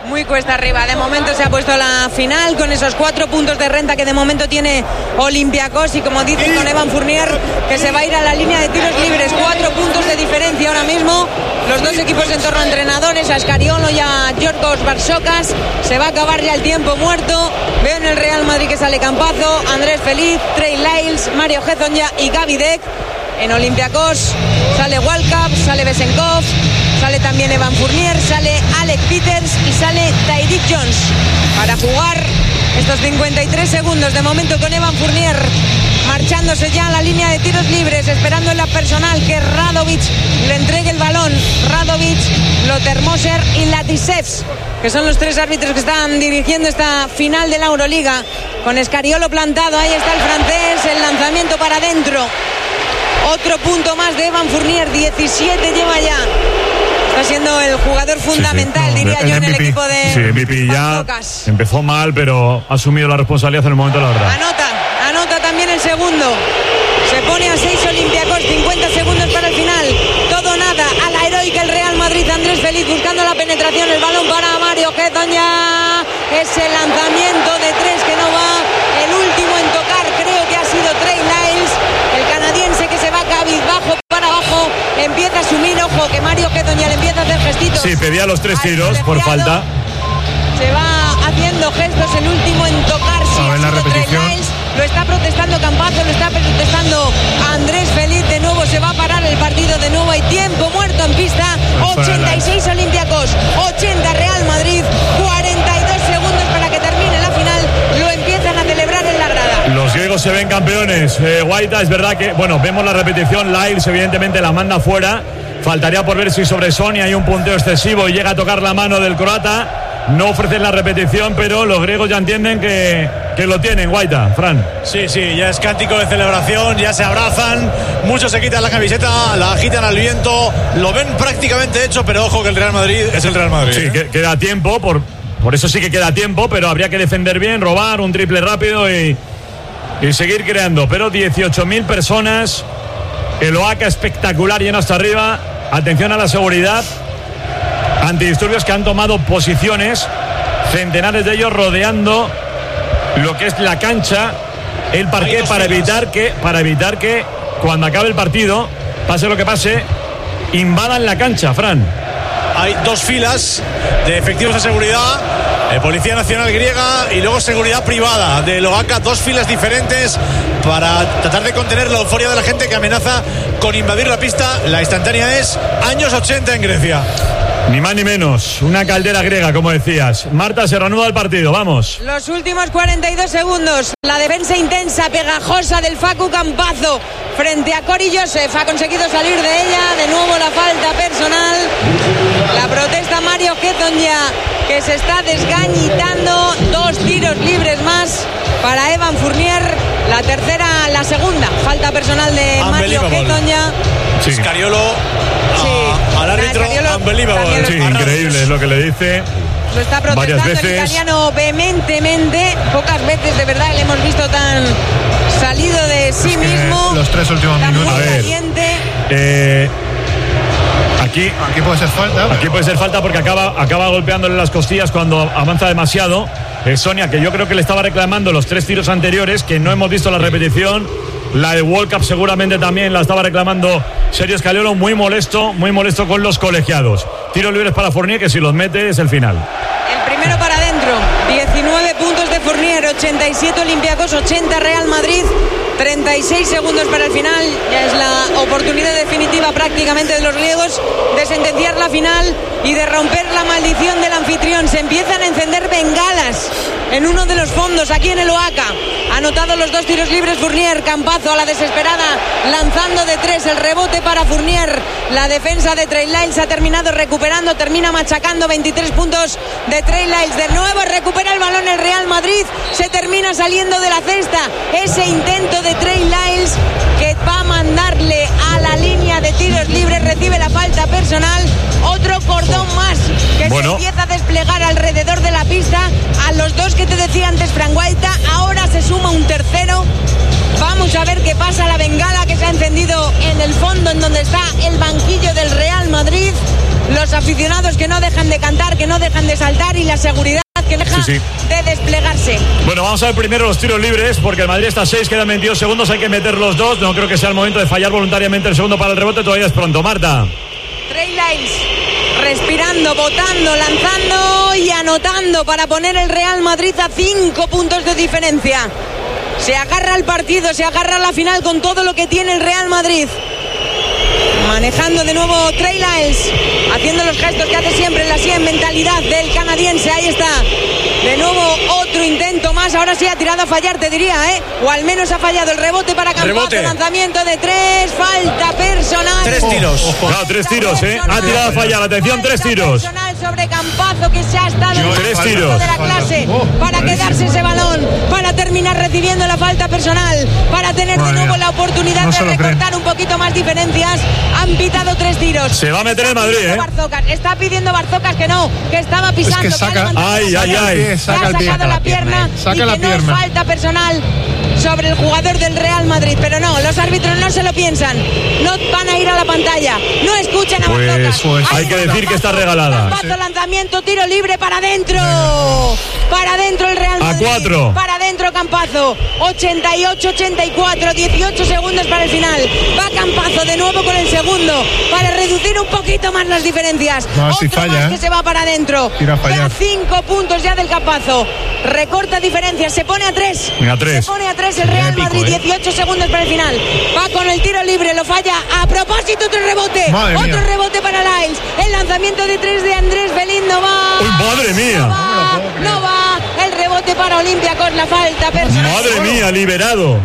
Muy cuesta arriba. De momento se ha puesto la final con esos cuatro puntos de renta que de momento tiene Olympiacos y como dicen con Evan Fournier que se va a ir a la línea de tiros libres. Cuatro puntos de diferencia ahora mismo. Los dos equipos en torno a entrenadores, a Scariolo y a Giorgos Barsocas. Se va a acabar ya el tiempo muerto. Veo en el Real Madrid que sale Campazo, Andrés Feliz, Trey Lyles, Mario Hezonja y Gaby Deck. En Olympiacos sale Walcap, sale Besenkov, sale también Evan Fournier, sale Alec Peters y sale Tyreek Jones para jugar estos cincuenta y tres segundos de momento con Evan Fournier marchándose ya a la línea de tiros libres, esperando en la personal que Radovic le entregue el balón. Radovic, Lotermoser y Latisevs, que son los tres árbitros que están dirigiendo esta final de la Euroliga. Con Scariolo plantado, ahí está el francés, el lanzamiento para adentro. Otro punto más de Evan Fournier, diecisiete lleva ya. Está siendo el jugador fundamental, sí, sí. No, diría el yo, M V P, en el equipo de sí, M V P ya empezó mal, pero ha asumido la responsabilidad en el momento de la verdad. Anota, anota también el segundo. Se pone a seis Olympiacos, cincuenta segundos para el final. Todo nada, a la heroica el Real Madrid. Andrés Feliz buscando la penetración, el balón para Mario Hezonja. Ese lanzamiento de tres que no va. El último en tocar creo que ha sido Trey Lyles, el canadiense que se va cabizbajo para abajo. Empieza a asumir, ojo, que Mario Hezonja le empieza a hacer gestitos. Sí, pedía los tres tiros por falta. Se va haciendo gestos, el último en tocar. Sí, a ver la repetición. Lyles, lo está protestando Campazo, lo está protestando Andrés Feliz. De nuevo se va a parar el partido, de nuevo hay tiempo muerto en pista. ochenta y seis Olympiacos, ochenta Real Madrid, cuarenta y dos segundos para que termine la final. Lo empiezan a celebrar en la grada. Los griegos se ven campeones. eh, Guaita, es verdad que, bueno, vemos la repetición. Lyles evidentemente la manda fuera. Faltaría por ver si sobre Sonia hay un punteo excesivo y llega a tocar la mano del croata. No ofrecen la repetición, pero los griegos ya entienden que, que lo tienen, Guaita, Fran. Sí, sí, ya es cántico de celebración, ya se abrazan, muchos se quitan la camiseta, la agitan al viento, lo ven prácticamente hecho, pero ojo que el Real Madrid es el Real Madrid. Sí, ¿eh? que, queda tiempo, por, por eso sí que queda tiempo, pero habría que defender bien, robar un triple rápido y, y seguir creando. Pero dieciocho mil personas, el Oaca espectacular, lleno hasta arriba. Atención a la seguridad. Antidisturbios que han tomado posiciones, centenares de ellos rodeando lo que es la cancha, el parqué, para evitar que para evitar que cuando acabe el partido, pase lo que pase, invadan la cancha, Fran. Hay dos filas de efectivos de seguridad, eh, Policía Nacional griega y luego seguridad privada del Oaca, dos filas diferentes para tratar de contener la euforia de la gente que amenaza con invadir la pista. La instantánea es años ochenta en Grecia. Ni más ni menos, una caldera griega, como decías. Marta, se reanuda el partido, vamos. Los últimos cuarenta y dos segundos. La defensa intensa, pegajosa del Facu Campazo frente a Cory Joseph. Ha conseguido salir de ella. De nuevo la falta personal. La protesta Mario Hezonja, que se está desgañitando. Dos tiros libres más para Evan Fournier. La tercera, la segunda. Falta personal de Mario Hezonja. Sí. Scariolo sí. al árbitro, unbelievable. Sí, increíble es lo que le dice. Lo está protestando el italiano vehementemente. Pocas veces de verdad le hemos visto tan salido de sí es mismo. Los tres últimos tan minutos. Muy a ver, caliente. Eh, aquí, aquí puede ser falta. Aquí puede ser falta porque acaba, acaba golpeándole las costillas cuando avanza demasiado. Eh, Sonia, que yo creo que le estaba reclamando los tres tiros anteriores, que no hemos visto la repetición. La de World Cup seguramente también la estaba reclamando Sergio Scariolo, muy molesto, muy molesto con los colegiados. Tiros libres para Fournier, que si los mete es el final. El primero para adentro, diecinueve puntos de Fournier, ochenta y siete Olympiacos, ochenta Real Madrid, treinta y seis segundos para el final. Ya es la oportunidad definitiva prácticamente de los griegos de sentenciar la final y de romper la maldición del anfitrión. Se empiezan a encender bengalas en uno de los fondos aquí en el Oaca. Ha anotado los dos tiros libres Fournier. Campazo a la desesperada lanzando de tres, el rebote para Fournier. La defensa de Trey Lyles ha terminado recuperando, termina machacando. Veintitrés puntos de Trey Lyles. De nuevo recupera el balón el Real Madrid, se termina saliendo de la cesta. Ese intento de Trey Lyles que va a mandarle a la línea de tiros libres, recibe la falta personal. Otro cordón más que bueno. se empieza a desplegar alrededor de la pista. A los dos que te decía antes Fran Guaita, ahora se suma un tercero. Vamos a ver qué pasa. La bengala que se ha encendido en el fondo, en donde está el banquillo del Real Madrid. Los aficionados que no dejan de cantar, que no dejan de saltar y la seguridad que deja sí, sí. de desplegarse. Bueno, vamos a ver primero los tiros libres, porque el Madrid está a seis, quedan veintidós segundos, hay que meter los dos. No creo que sea el momento de fallar voluntariamente el segundo para el rebote, todavía es pronto. Marta. Trey Lyles respirando, botando, lanzando y anotando para poner el Real Madrid a cinco puntos de diferencia. Se agarra al partido, se agarra a la final con todo lo que tiene el Real Madrid. Manejando de nuevo Trey Lyles, haciendo los gestos que hace siempre en la sien mentalidad del canadiense. Ahí está. De nuevo otro intento más. Ahora sí ha tirado a fallar, te diría, ¿eh? O al menos ha fallado el rebote para Campazzo. Lanzamiento de tres, falta personal. Tres tiros. Oh, no, tres tiros, ¿eh? Ha tirado a fallar, atención, tres tiros. Personal sobre Campazzo, que se ha estado en tres el tiros de la clase para quedarse ese balón, para terminar recibiendo la falta personal, para tener de nuevo la oportunidad de recortar un poquito más diferencias. Han pitado tres tiros. Se va a meter el Madrid, ¿eh? Barzocas. Está pidiendo Barzocas que no, que estaba pisando. Es que saca, que ay, ay, ay. Saca el pie, saca la pierna, saca y que la no pierna. es falta personal sobre el jugador del Real Madrid, pero no, los árbitros no se lo piensan, no van a ir a la pantalla, no escuchan a pues, Barzocas. Pues, hay que decir que está regalada. Campazzo, sí. Lanzamiento, tiro libre para adentro, para adentro el Real Madrid. A cuatro. Para adentro Campazzo, ochenta y ocho ochenta y cuatro, dieciocho segundos para el final. Va Campazzo de nuevo con el segundo para reducir un poquito más las diferencias. No, Otro si falla, más ¿eh? que se va para adentro. Tira a fallar. Da cinco puntos ya del Campazzo. Recorta diferencias, se pone a tres. A tres. Se pone a tres el Real pico, Madrid, ¿eh? dieciocho segundos para el final. Va con el tiro libre, lo falla. A propósito, otro rebote. Madre otro mía. rebote para Lyles. El lanzamiento de tres de Andrés Feliz no va. ¡Uy, madre mía! No va, no va. El rebote para Olympiacos, la falta personal. Madre mía, liberado.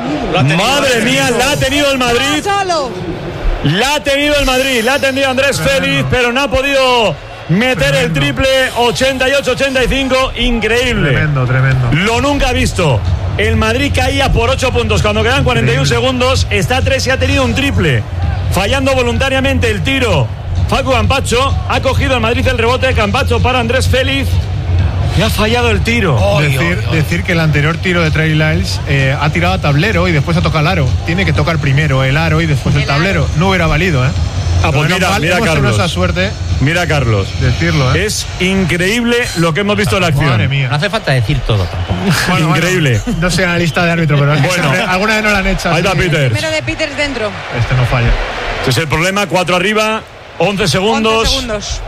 Madre mía, la ha tenido el Madrid. Solo. La ha tenido el Madrid, la ha tenido Andrés Félix, pero no ha podido meter el triple. Ochenta y ocho ochenta y cinco, increíble. Tremendo, tremendo. Lo nunca visto. El Madrid caía por ocho puntos cuando quedan cuarenta y uno segundos. Está a tres y ha tenido un triple. Fallando voluntariamente el tiro. Facu Campazzo ha cogido el Madrid el rebote. Campazzo para Andrés Félix. Y ha fallado el tiro. Decir, decir que el anterior tiro de Trey Lyles eh, ha tirado a tablero y después ha tocado el aro. Tiene que tocar primero el aro y después el, el tablero. No hubiera valido, ¿eh? Ah, pues mira, mal, mira hemos Carlos. Esa suerte. Mira, Carlos. Decirlo, ¿eh? Es increíble lo que hemos visto en la acción. Madre mía. No hace falta decir todo tampoco. Bueno, increíble. Bueno, no sé la lista de árbitro, pero es que Bueno. siempre, alguna vez no la han hecho. Ahí está Peters. Primero de Peters dentro. Este no falla. Este es el problema. Cuatro arriba. Once segundos. once segundos.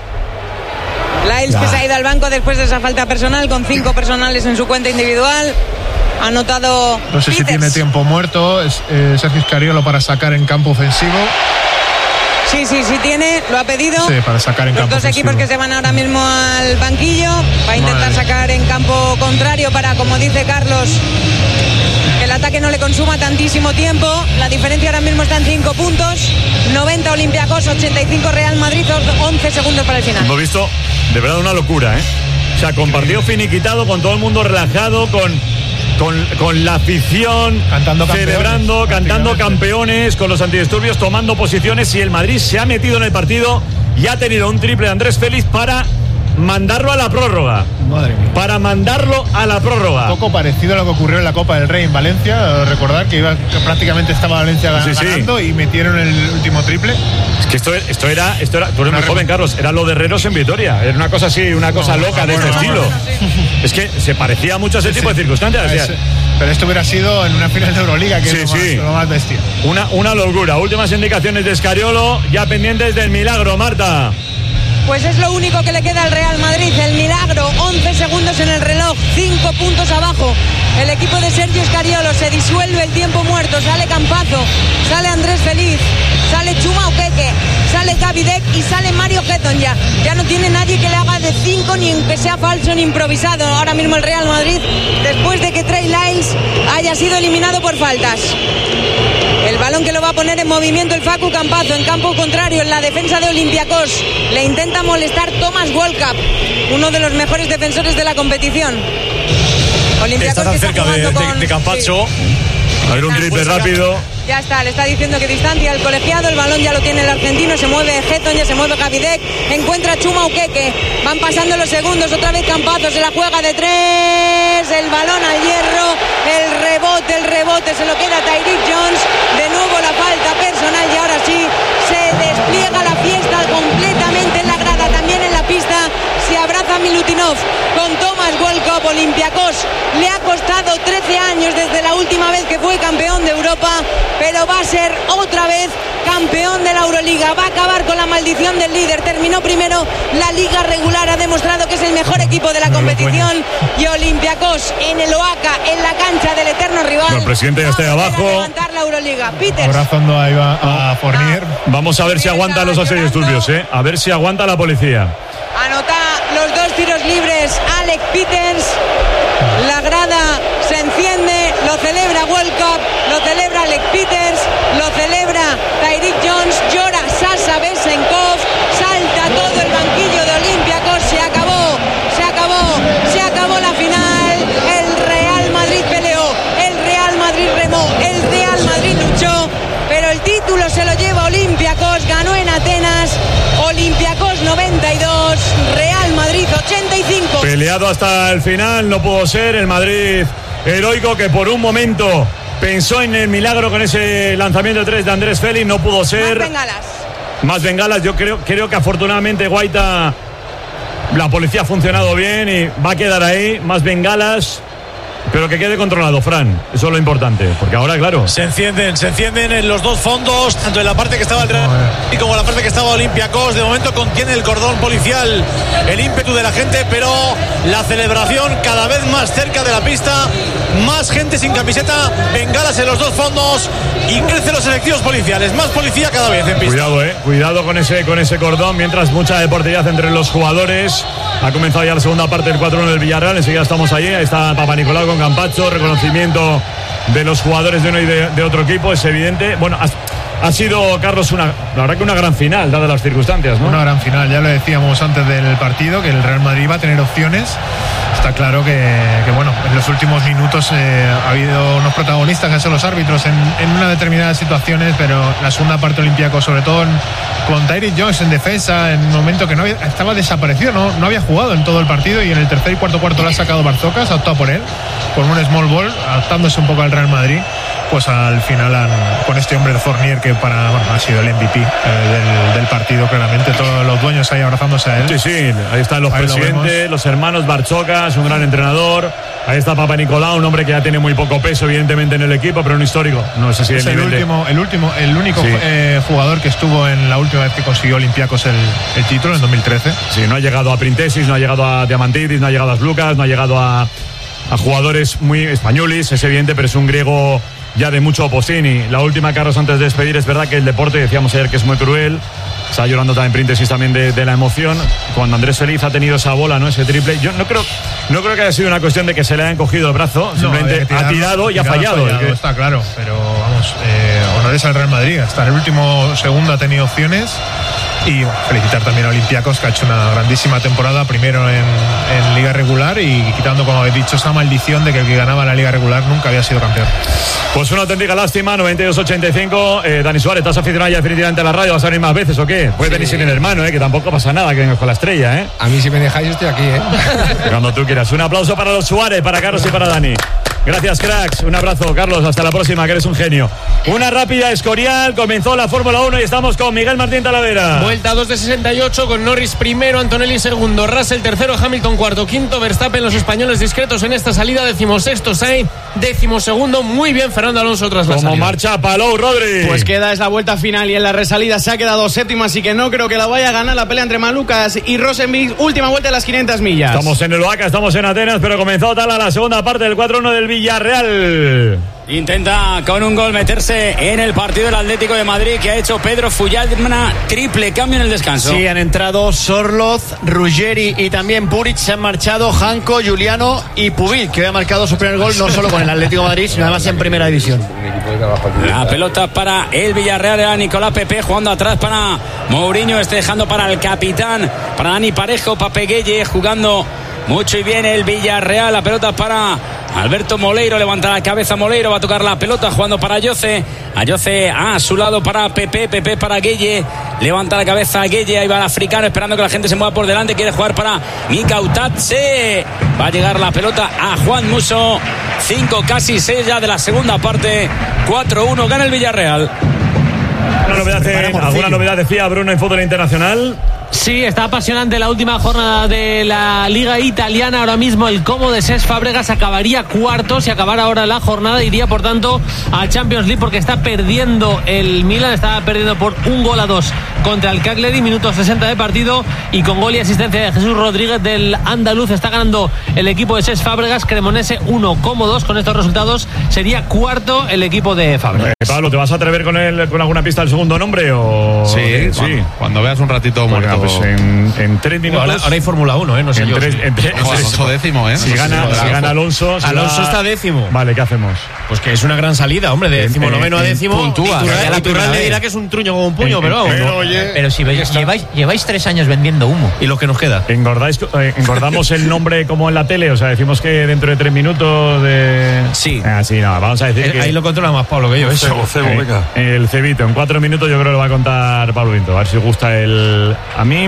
Lyles, que se ha ido al banco después de esa falta personal, con cinco personales en su cuenta individual. Ha anotado No sé Peters. si tiene tiempo muerto. Es, eh, Sergio Scariolo para sacar en campo ofensivo. Sí, sí, sí tiene, lo ha pedido. Sí, para sacar en Los campo dos ofensivo. equipos que se van ahora mismo al banquillo. Va a intentar Madre. sacar en campo contrario para, como dice Carlos, que el ataque no le consuma tantísimo tiempo. La diferencia ahora mismo está en cinco puntos. noventa Olympiacos, ochenta y cinco Real Madrid, once segundos para el final. Hemos visto de verdad una locura, ¿eh? O sea, con partido finiquitado, con todo el mundo relajado, con, con, con la afición Cantando celebrando, campeones, cantando prácticamente. campeones, con los antidisturbios tomando posiciones, y el Madrid se ha metido en el partido y ha tenido un triple de Andrés Félix para mandarlo a la prórroga. Madre mía. Para mandarlo a la prórroga. Un poco parecido a lo que ocurrió en la Copa del Rey en Valencia. Recordar que, iba, que prácticamente estaba Valencia Sí, sí. ganando y metieron el último triple. Es que esto, esto era, esto era, tú eres muy joven, Carlos, era lo de Herreros en Vitoria. Era una cosa así, una cosa No, loca de bueno, este bueno, estilo. Es que se parecía mucho a ese Sí, tipo sí. de circunstancias. o sea, Es- pero esto hubiera sido en una final de Euroliga, que Sí, es lo, sí. más, lo más bestia. Una, una locura. Últimas indicaciones de Scariolo, ya pendientes del milagro, Marta. Pues es lo único que le queda al Real Madrid, el milagro. once segundos en el reloj, cinco puntos abajo. El equipo de Sergio Scariolo, se disuelve el tiempo muerto. Sale Campazzo, sale Andrés Feliz, sale Chuma Okeke, sale Gavidec y sale Mario Getton ya. Ya no tiene nadie que le haga de cinco, ni que sea falso ni improvisado. Ahora mismo el Real Madrid, después de que Trey Lyles haya sido eliminado por faltas. El balón que lo va a poner en movimiento el Facu Campazzo en campo contrario, en la defensa de Olympiacos. Le intenta molestar Thomas Wolcap, uno de los mejores defensores de la competición. Olympiacos Está tan que cerca de, jugando de, con- de Campazzo. Sí. A ver, un triple rápido. Ya está, le está diciendo que distancia el colegiado, el balón ya lo tiene el argentino, se mueve Getton, ya se mueve Gavidec, encuentra Chuma Okeke, van pasando los segundos, otra vez Campazzo, se la juega de tres, el balón al hierro, el rebote, el rebote, se lo queda Tyreek Jones, de nuevo la falta personal y ahora sí se despliega la fiesta completamente en la grada Olympiacos le ha costado trece años desde la última vez que fue campeón de Europa, pero va a ser otra vez campeón de la Euroliga. Va a acabar con la maldición del líder. Terminó primero la liga regular, ha demostrado que es el mejor equipo de la competición, y Olympiacos en el Oaca, en la cancha del eterno rival. El presidente ya está ahí abajo. Levantar la Euroliga. Peters. Abrazando ahí va a Fournier. Vamos a ver si aguanta los asedios, ¿eh? A ver si aguanta la policía. Anota los dos tiros libres Alec Peters. La grada se enciende, lo celebra World Cup, lo celebra Alec Peters, lo celebra Tyreek Jones, llora Sasha Besenkov, salta todo el banquillo de Olympiacos. Se acabó, se acabó, se acabó la final. El Real Madrid peleó, el Real Madrid remó, el Real Madrid luchó, pero el título se lo lleva Olympiacos. Ganó en Atenas. Olympiacos noventa y dos, Real Madrid ochenta y cinco. Peleado hasta el final, no pudo ser. El Madrid heroico, que por un momento pensó en el milagro con ese lanzamiento de tres de Andrés Félix, no pudo ser. Más bengalas. Más bengalas. Yo creo, creo que afortunadamente Guaita, la policía ha funcionado bien y va a quedar ahí. Más bengalas, pero que quede controlado, Fran. Eso es lo importante, porque ahora, claro, se encienden, se encienden en los dos fondos, tanto en la parte que estaba el Real y como en la parte que estaba Olympiacos. De momento contiene el cordón policial el ímpetu de la gente, pero la celebración cada vez más cerca de la pista, más gente sin camiseta, bengalas en los dos fondos, y crecen los efectivos policiales, más policía cada vez en pista. Cuidado, eh, cuidado con ese, con ese cordón, mientras mucha deportividad entre los jugadores. Ha comenzado ya la segunda parte del cuatro uno del Villarreal, enseguida estamos allí. Ahí está Papa Nicolau con Campacho, reconocimiento de los jugadores de uno y de, de otro equipo, es evidente. Bueno, ha, ha sido, Carlos, una, la verdad que una gran final, dadas las circunstancias, ¿no? Una gran final, ya lo decíamos antes del partido, que el Real Madrid va a tener opciones. Está claro que, que bueno, en los últimos minutos eh, ha habido unos protagonistas que son los árbitros en, en unas determinadas situaciones, pero la segunda parte Olympiacos, sobre todo en, con Tyreek Jones en defensa, en un momento que no había, estaba desaparecido, no, no había jugado en todo el partido, y en el tercer y cuarto cuarto lo ha sacado Barzocas, ha optado por él, con un small ball, adaptándose un poco al Real Madrid. Pues al final han, con este hombre de Fournier, que para bueno, ha sido el M V P eh, del, del partido, claramente, todos los dueños ahí abrazándose a él. Sí, sí, ahí están los ahí presidentes, los hermanos Barchocas, un gran entrenador. Ahí está Papa Nicolau, un hombre que ya tiene muy poco peso, evidentemente, en el equipo, pero un histórico. No sé si es el, el último, el último, el único sí. eh, jugador que estuvo en la última vez que consiguió Olympiacos el, el título, en dos mil trece. Sí, no ha llegado a Printesis, no ha llegado a Diamantidis, no ha llegado a Lucas, no ha llegado a, a jugadores muy españoles, es evidente, pero es un griego ya de mucho Postini. La última, Carlos, antes de despedir, es verdad que el deporte, decíamos ayer que es muy cruel. Está llorando también Printesis también de, de la emoción. Cuando Andrés Feliz ha tenido esa bola, ¿no? Ese triple. Yo no creo, no creo que haya sido una cuestión de que se le hayan cogido el brazo. No, simplemente tirado, ha tirado y ha fallado. fallado que... Está claro, pero vamos, eh, honores al Real Madrid. Hasta el último segundo ha tenido opciones. Y bueno, felicitar también a Olympiacos, que ha hecho una grandísima temporada, primero en, en Liga Regular, y quitando, como habéis dicho, esa maldición de que el que ganaba la Liga Regular nunca había sido campeón. Pues una auténtica lástima. Noventa y dos ochenta y cinco. eh, Dani Suárez, ¿estás aficionado ya definitivamente a la radio? ¿Vas a venir más veces o qué? Puedes sí. venir sin el hermano, eh, que tampoco pasa nada que vengas con la estrella, ¿eh? A mí, si me dejáis, estoy aquí, ¿eh? Cuando tú quieras. Un aplauso para los Suárez, para Carlos y para Dani. Gracias, cracks. Un abrazo, Carlos. Hasta la próxima, que eres un genio. Una rápida Escorial. Comenzó la Fórmula uno y estamos con Miguel Martín Talavera. Vuelta dos de sesenta y ocho, con Norris primero, Antonelli segundo, Russell tercero, Hamilton cuarto, quinto Verstappen. Los españoles discretos en esta salida. Decimosexto Sainz, decimosegundo. Muy bien Fernando Alonso tras la salida. Como marcha Palou, Rodri. Pues queda, es la vuelta final, y en la resalida se ha quedado séptimo, así que no creo que la vaya a ganar la pelea entre Malucas y Rosenvik. Última vuelta de las quinientas millas. Estamos en el Oaca, estamos en Atenas, pero comenzó tal a la segunda parte del cuatro uno del Villarreal. Intenta con un gol meterse en el partido del Atlético de Madrid, que ha hecho Pedro Fulladna. Triple cambio en el descanso. Sí, han entrado Sorloz, Ruggeri y también Puric. Se han marchado Janko, Juliano y Pubil, que hoy ha marcado su primer gol no solo con el Atlético de Madrid, sino además en primera división. La pelota para el Villarreal, era Nicolás Pepe jugando atrás para Mourinho, este dejando para el capitán, para Dani Parejo, Pape Gueye jugando mucho y bien el Villarreal. La pelota para Alberto Moleiro, levanta la cabeza Moleiro, va a tocar la pelota jugando para Ayoce. Ayoce a su lado para Pepe, Pepe para Gueye, levanta la cabeza Gueye, ahí va el africano esperando que la gente se mueva por delante, quiere jugar para Mika Utatse. Va a llegar la pelota a Juan Musso. cinco, casi seis ya de la segunda parte. cuatro uno, gana el Villarreal. ¿Alguna novedad, de, ¿Alguna novedad decía Bruno en fútbol internacional? Sí, está apasionante la última jornada de la Liga Italiana. Ahora mismo el Como de Cesc Fábregas acabaría cuarto. Si acabara ahora la jornada, iría por tanto a Champions League, porque está perdiendo el Milan, está perdiendo por un gol a dos contra el Cagliari, minuto sesenta de partido, y con gol y asistencia de Jesús Rodríguez del andaluz está ganando el equipo de Cesc Fábregas. Cremonese uno, Como dos. Con estos resultados sería cuarto el equipo de Fábregas. Eh, Pablo, ¿te vas a atrever con el, con alguna pista del segundo nombre? O... Sí, sí. Cuando, cuando veas un ratito muerto. Pues en, en tres minutos. Ahora, ahora hay Fórmula uno, ¿eh? No sé en yo. Tres, en tres, Ojo, Alonso décimo, ¿eh? Si gana, si gana Alonso. Si Alonso da... está décimo. Vale, ¿qué hacemos? Pues que es una gran salida, hombre, de décimo noveno a décimo. Puntúa. La Turral le dirá que es un truño con un puño, en, pero vamos. pero, oye, pero si veis, lleváis, lleváis tres años vendiendo humo. ¿Y lo que nos queda? ¿Engordáis, eh, ¿Engordamos el nombre como en la tele? O sea, decimos que dentro de tres minutos de. Sí. Ah, sí, no, vamos a decir. Eh, que... Ahí lo controla más Pablo que yo. Eso. Cebo, cebo, eh, venga. El cebito, en cuatro minutos yo creo que lo va a contar Pablo Vinto. A ver si gusta el. A mí.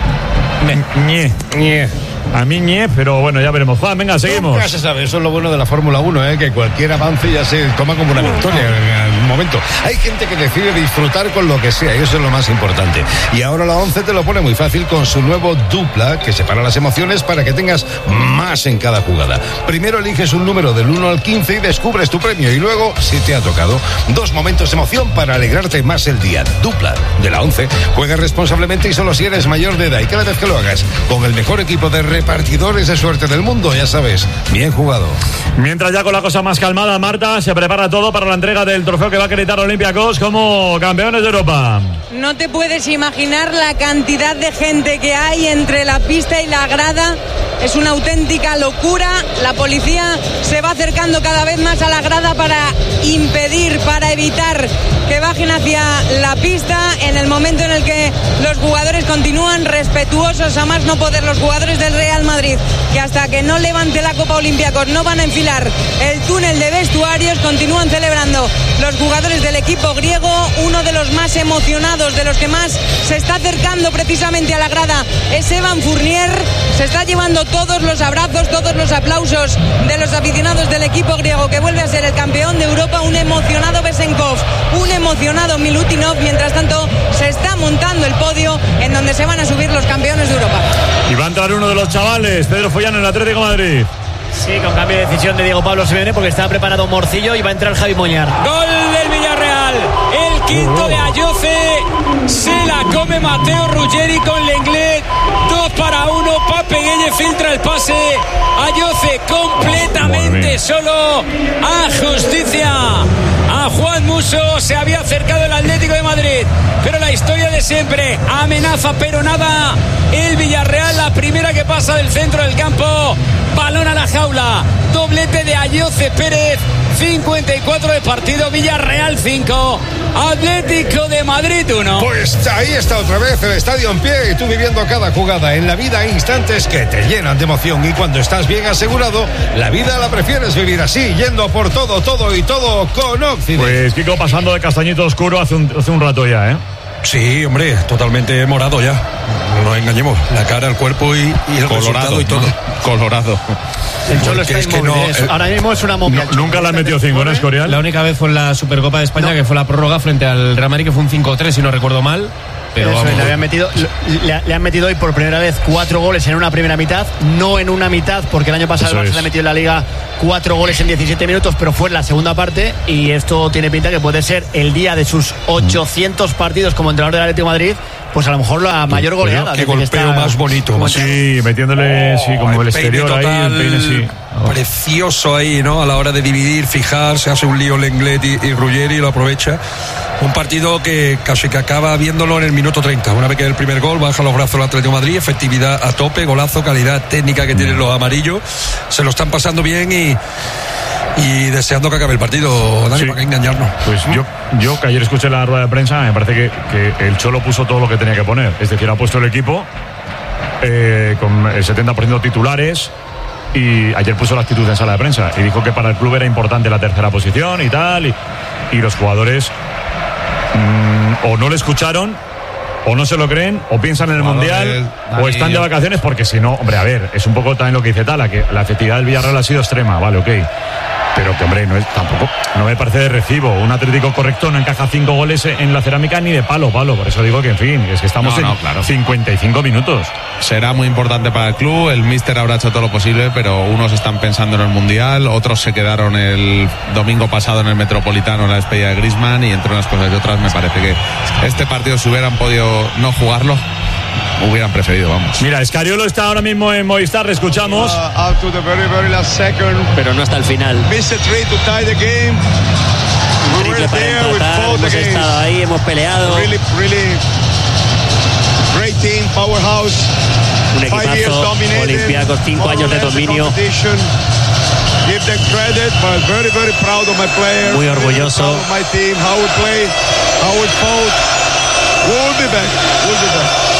Ñe. Ñe. A mí ñe, pero bueno, ya veremos. Juan, venga, seguimos. Nunca se sabe, eso es lo bueno de la Fórmula uno, ¿eh? Que cualquier avance ya se toma como una victoria en algún momento. Hay gente que decide disfrutar con lo que sea y eso es lo más importante. Y ahora la once te lo pone muy fácil con su nuevo dupla que separa las emociones para que tengas más en cada jugada. Primero eliges un número del uno al quince y descubres tu premio, y luego, si te ha tocado, dos momentos de emoción para alegrarte más el día. Dupla de la once. Juega responsablemente y solo si eres mayor de edad, y cada vez que lo hagas con el mejor equipo de repartidores de suerte del mundo, ya sabes, bien jugado. Mientras ya con la cosa más calmada, Marta, se prepara todo para la entrega del trofeo que va a acreditar a Olympiacos como campeones de Europa. No te puedes imaginar la cantidad de gente que hay entre la pista y la grada. Es una auténtica locura. La policía se va acercando cada vez más a la grada para impedir, para evitar que bajen hacia la pista en el momento en el que los jugadores continúan respetuosos a más no poder. Los jugadores del Real Madrid, que hasta que no levante la Copa Olympiacos no van a enfilar el túnel de vestuarios, continúan celebrando. Los jugadores del equipo griego, uno de los más emocionados, de los que más se está acercando precisamente a la grada, es Evan Fournier. Se está llevando todos los abrazos, todos los aplausos de los aficionados del equipo griego, que vuelve a ser el campeón de Europa. Un emocionado Besenkov, un emocionado Milutinov. Mientras tanto se está montando el podio en donde se van a subir los campeones de Europa. Y va a entrar uno de los chavales, Pedro Follán, en el Atlético de Madrid. Sí, con cambio de decisión de Diego Pablo Simeone, porque estaba preparado Morcillo y va a entrar Javi Moñar. Gol del Villarreal, el quinto de Ayoce, se la come Mateo Ruggeri con Lenglet, dos para uno, Pape Gueye filtra el pase, Ayoce completamente solo, a justicia a Juan Musso, se había acercado el Atlético de Madrid, pero la historia de siempre, amenaza pero nada, el Villarreal, la primera que pasa del centro del campo, balón a la jaula, doblete de Ayoce Pérez, cincuenta y cuatro de partido, Villarreal cinco, Atlético de Madrid uno. Pues ahí está otra vez el estadio en pie y tú viviendo cada jugada. En la vida hay instantes que te llenan de emoción, y cuando estás bien asegurado, la vida la prefieres vivir así, yendo por todo, todo y todo con Occident. Pues Kiko pasando de castañito oscuro hace un, hace un rato ya, ¿eh? Sí, hombre, totalmente morado ya. No nos engañemos. La cara, el cuerpo y, y el colorado, resultado y todo. ¿no? Colorado. El Cholo está es que inmóvil, no, es- eh, ahora mismo es una momia. No, nunca le han metido cinco, ¿no, Escorial? La única vez fue en la Supercopa de España, que fue la prórroga frente al Real Madrid, que fue un cinco tres, si no recuerdo mal. Pero Eso, vamos, le, habían metido, le, le han metido hoy por primera vez cuatro goles en una primera mitad, no en una mitad, porque el año pasado Eso el Barça es. le ha metido en la Liga cuatro goles en diecisiete minutos, pero fue en la segunda parte, y esto tiene pinta que puede ser el día de sus ochocientos partidos como entrenador del Atlético de Madrid, pues a lo mejor la mayor goleada. Qué desde que golpeo está- más bonito. Más Sí, metiéndole, sí, como el, el peine exterior ahí, el total, peine, sí. precioso ahí, ¿no? A la hora de dividir, fijar, se hace un lío Lenglet y, y Ruggeri y lo aprovecha. Un partido que casi que acaba viéndolo en el minuto treinta. Una vez que el primer gol, baja los brazos el Atlético de Madrid, efectividad a tope, golazo, calidad técnica que tienen los amarillos. Se lo están pasando bien y, y deseando que acabe el partido, Dani, Sí. para que engañarnos. Pues yo, yo que ayer escuché la rueda de prensa, me parece que, que el Cholo puso todo lo que tenía que poner. Es decir, ha puesto el equipo eh, con el setenta por ciento titulares, y ayer puso la actitud en sala de prensa y dijo que para el club era importante la tercera posición y tal, y, y los jugadores mm, o no le escucharon, o no se lo creen, o piensan en el Jugadores, Mundial, Dani, o están de vacaciones, porque si no, hombre, a ver, es un poco también lo que dice Tala, que la efectividad del Villarreal ha sido extrema, vale, ok. pero que hombre, no es tampoco, no me parece de recibo. Un Atlético correcto no encaja cinco goles en la cerámica ni de palo, palo. Por eso digo que, en fin, es que estamos no, no, en claro. cincuenta y cinco minutos. Será muy importante para el club. El míster habrá hecho todo lo posible, pero unos están pensando en el Mundial, otros se quedaron el domingo pasado en el Metropolitano en la despedida de Griezmann, y entre unas cosas y otras me parece que este partido, si hubieran podido no jugarlo, hubieran preferido, vamos. Mira, Scariolo está ahora mismo en Movistar, le escuchamos. Uh, up to the very, very last second. Pero no hasta el final. Missed a three to tie the game. We Triple para empatar, hemos estado ahí, hemos peleado. Really, really great team, powerhouse. Un equipazo, Olympiacos, cinco años de dominio. Give them credit, but very, very proud of my players. Muy orgulloso. Very proud of my team, how we play, how we fought. We'll be back. We'll be back.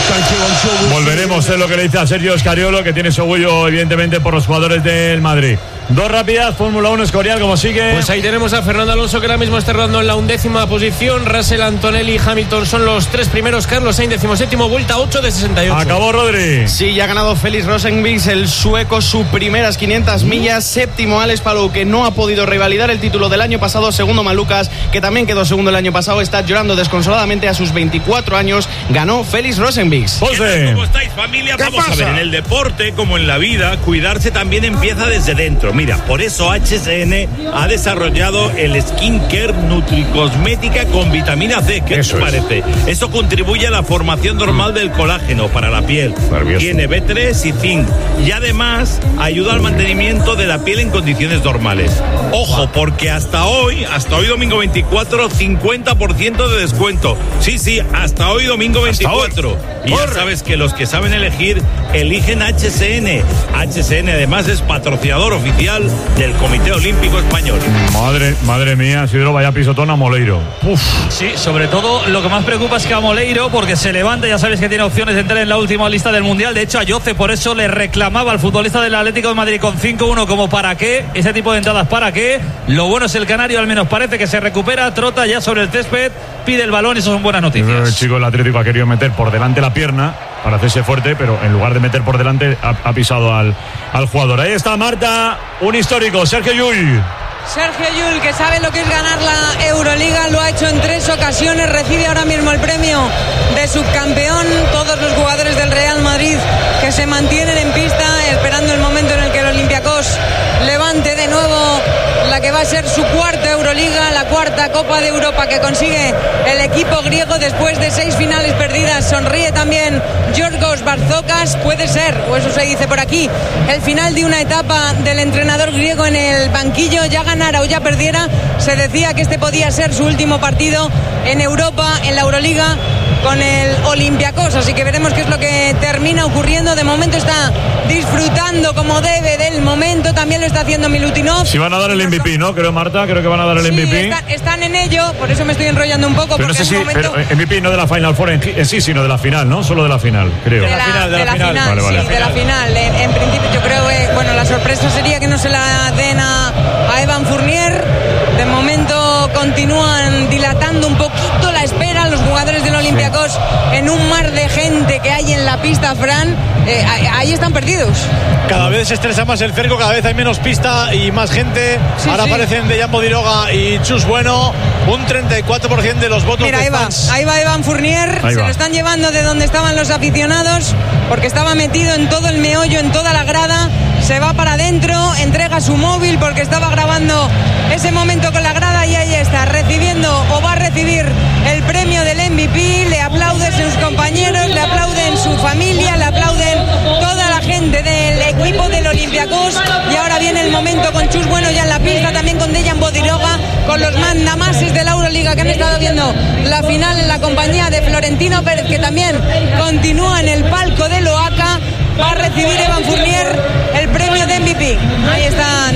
Volveremos, es lo que le dice a Sergio Scariolo, que tiene su orgullo evidentemente por los jugadores del Madrid. Dos rápidas, Fórmula uno, Escorial, como sigue. Pues ahí tenemos a Fernando Alonso, que ahora mismo está rodando en la undécima posición. Russell, Antonelli y Hamilton son los tres primeros. Carlos Sainz, decimoséptimo, vuelta ocho de sesenta y ocho. Acabó, Rodri. Sí, ya ha ganado Félix Rosenqvist, el sueco, sus primeras quinientas millas. Séptimo, Alex Palou, que no ha podido revalidar el título del año pasado. Segundo, Malucas, que también quedó segundo el año pasado. Está llorando desconsoladamente a sus veinticuatro años. Ganó Félix Rosenqvist. ¿Cómo estáis, familia? Vamos pasa? a ver, en el deporte, como en la vida, cuidarse también empieza desde dentro. Mira, por eso H S N ha desarrollado el Skincare Nutricosmética con vitamina C. ¿Qué te parece? Eso contribuye a la formación normal del colágeno para la piel. Nervioso. Tiene B tres y zinc. Y además ayuda al mantenimiento de la piel en condiciones normales. Ojo, porque hasta hoy, hasta hoy domingo veinticuatro, cincuenta por ciento de descuento. Sí, sí, hasta hoy domingo veinticuatro. Y ya sabes que los que saben elegir, eligen H S N. H S N además es patrocinador oficial del Comité Olímpico Español. Madre, madre mía, Sidro, vaya pisotón a Moleiro. Uf. Sí, sobre todo lo que más preocupa es que a Moleiro, porque se levanta, ya sabes que tiene opciones de entrar en la última lista del Mundial. De hecho, a Yoce por eso le reclamaba al futbolista del Atlético de Madrid con cinco uno como para qué, ese tipo de entradas para qué. Lo bueno es el canario, al menos parece que se recupera, trota ya sobre el césped, pide el balón y eso son buenas noticias. El chico del Atlético ha querido meter por delante la pierna para hacerse fuerte, pero en lugar de meter por delante ha, ha pisado al, al jugador. Ahí está Marta, un histórico, Sergio Llull. Sergio Llull, que sabe lo que es ganar la Euroliga, lo ha hecho en tres ocasiones, recibe ahora mismo el premio de subcampeón. Todos los jugadores del Real Madrid que se mantienen en pista esperando el momento en el que el Olympiacos levante de nuevo la que va a ser su cuarta Euroliga, la cuarta Copa de Europa que consigue el equipo griego después de seis finales perdidas. Sonríe también Giorgos Barzokas. Puede ser, o eso se dice por aquí, el final de una etapa del entrenador griego en el banquillo. Ya ganara o ya perdiera, se decía que este podía ser su último partido en Europa, en la Euroliga, con el Olympiacos, así que veremos qué es lo que termina ocurriendo. De momento está disfrutando como debe del momento, también lo está haciendo Milutinov. Si van a dar el M V P, ¿no? Creo, Marta, creo que van a dar el sí, M V P. Están, están en ello, por eso me estoy enrollando un poco. Pero no sé si, momento... pero M V P no de la Final Four en, en sí, sino de la final, ¿no? Solo de la final, creo. De la, de la final, de la, de la final, final. Vale, vale. Sí, de la final. En, en principio yo creo que, bueno, la sorpresa sería que no se la den a, a Evan Fournier. De momento continúan dilatando un poquito la espera los jugadores del Olympiacos en un mar de gente que hay en la pista, Fran. Eh, ahí están perdidos. Cada vez se estresa más el cerco, cada vez hay menos pista y más gente. Sí, Ahora sí. aparecen Dejan Bodiroga y Chus Bueno. Un treinta y cuatro por ciento de los votos. Mira, de ahí va, fans. ahí va Evan Fournier. Ahí se va. Lo están llevando de donde estaban los aficionados porque estaba metido en todo el meollo, en toda la grada. Se va para adentro, entrega su móvil porque estaba grabando ese momento con la grada y ahí está, recibiendo o va a recibir el premio del M V P. Le aplauden sus compañeros, le aplauden su familia, le aplauden toda la gente del equipo del Olympiacos. Y ahora viene el momento con Chus Bueno ya en la pista, también con Dejan Bodiroga, con los mandamases de la Euroliga que han estado viendo la final en la compañía de Florentino Pérez, que también continúa en el palco del Oaca. Va a recibir Evan Fournier el premio de M V P. Ahí están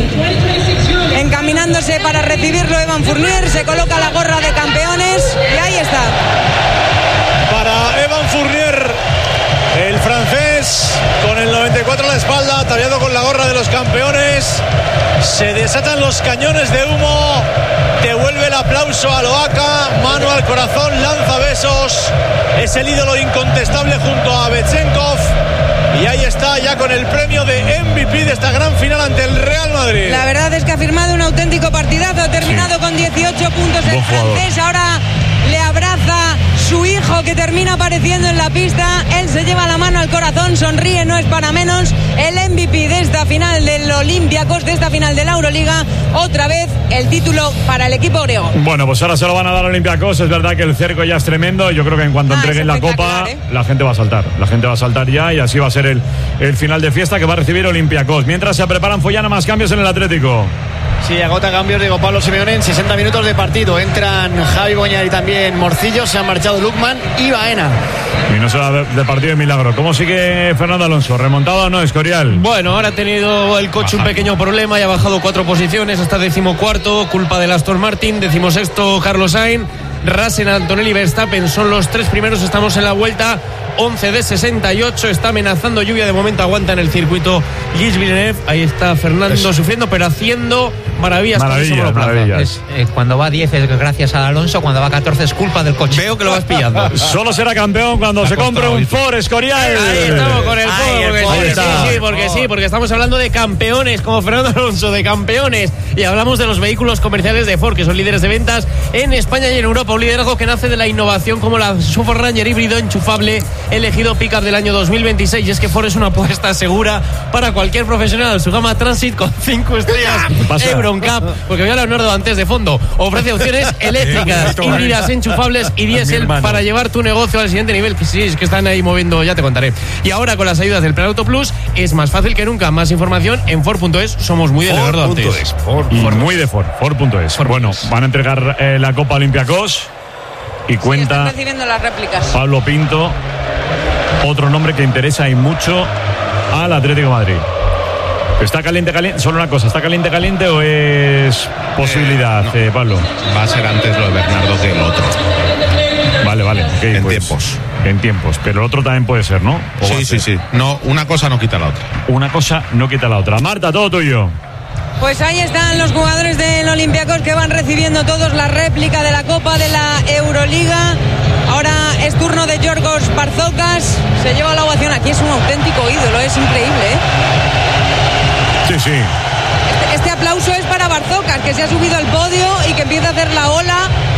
encaminándose para recibirlo Evan Fournier. Se coloca la gorra de campeones y ahí está. Para Evan Fournier, el francés, con el noventa y cuatro a la espalda, ataviado con la gorra de los campeones. Se desatan los cañones de humo. Devuelve el aplauso a Oaca, mano al corazón, lanza besos. Es el ídolo incontestable junto a Betchenkov. Y ahí está, ya con el premio de M V P de esta gran final ante el Real Madrid. La verdad es que ha firmado un auténtico partidazo, ha terminado sí. con dieciocho puntos el francés, ahora le abraza su hijo que termina apareciendo en la pista, él se lleva la mano al corazón, sonríe, no es para menos, el M V P de esta final del Olympiacos, de esta final de la Euroliga, otra vez el título para el equipo griego. Bueno, pues ahora se lo van a dar al Olympiacos, es verdad que el cerco ya es tremendo, yo creo que en cuanto ah, entreguen la copa, ¿eh? la gente va a saltar, la gente va a saltar ya y así va a ser el, el final de fiesta que va a recibir Olympiacos. Mientras se preparan Follana, más cambios en el Atlético. Sí, agota cambios, digo Pablo Simeone en sesenta minutos de partido. Entran Javi Boñar y también Morcillo. Se han marchado Lukman y Baena. Y no será de, de partido de milagro. ¿Cómo sigue Fernando Alonso? ¿Remontado o no, Escorial? Bueno, ahora ha tenido el coche Baja. un pequeño problema y ha bajado cuatro posiciones hasta decimocuarto, culpa del Aston Martin. Decimosexto, Carlos Sainz. Russell, Antonelli, Verstappen son los tres primeros. Estamos en la vuelta once de sesenta y ocho. Está amenazando lluvia. De momento aguanta en el circuito Gilles Villeneuve. Ahí está Fernando es... sufriendo, pero haciendo maravillas. Maravillas, con maravillas. Es, eh, cuando va a diez es gracias a Alonso. Cuando va a catorce es culpa del coche. Veo que lo vas pillando. Solo será campeón cuando se compre un Ford Escorial. Ahí estamos con el Ford. Porque, sí, sí, sí, porque sí, porque estamos hablando de campeones como Fernando Alonso, de campeones. Y hablamos de los vehículos comerciales de Ford, que son líderes de ventas en España y en Europa. Un liderazgo que nace de la innovación como la Super Ranger híbrido enchufable, elegido pickup del año dos mil veintiséis. Y es que Ford es una apuesta segura para cualquier profesional. Su gama Transit con cinco estrellas Euron Cup, porque voy a Leonardo antes de fondo, ofrece opciones eléctricas, híbridas, enchufables y diésel para llevar tu negocio al siguiente nivel. Que sí, es que están ahí moviendo, ya te contaré. Y ahora con las ayudas del Plan Auto Plus es más fácil que nunca. Más información en Ford punto es. Somos muy de Leonardo antes. Ford, y Ford. Muy de Ford. Ford punto es. Bueno, van a entregar eh, la Copa Olympiacos. Y cuenta sí, están recibiendo las réplicas. Pablo Pinto, otro nombre que interesa y mucho al Atlético de Madrid. ¿Está caliente, caliente? Solo una cosa, ¿está caliente, caliente o es posibilidad, eh, no. eh, Pablo? Va a ser antes lo de Bernardo que el otro. Vale, vale. Okay, en pues, tiempos. En tiempos, pero el otro también puede ser, ¿no? Sí, sí, sí. No, una cosa no quita la otra. Una cosa no quita la otra. Marta, todo tuyo. Pues ahí están los jugadores del Olympiacos que van recibiendo todos la réplica de la Copa de la Euroliga. Ahora es turno de Yorgos Barzokas. Se lleva la ovación. Aquí es un auténtico ídolo, es increíble, ¿eh? Sí, sí. Este, este aplauso es para Barzokas, que se ha subido al podio y que empieza a hacer la ola.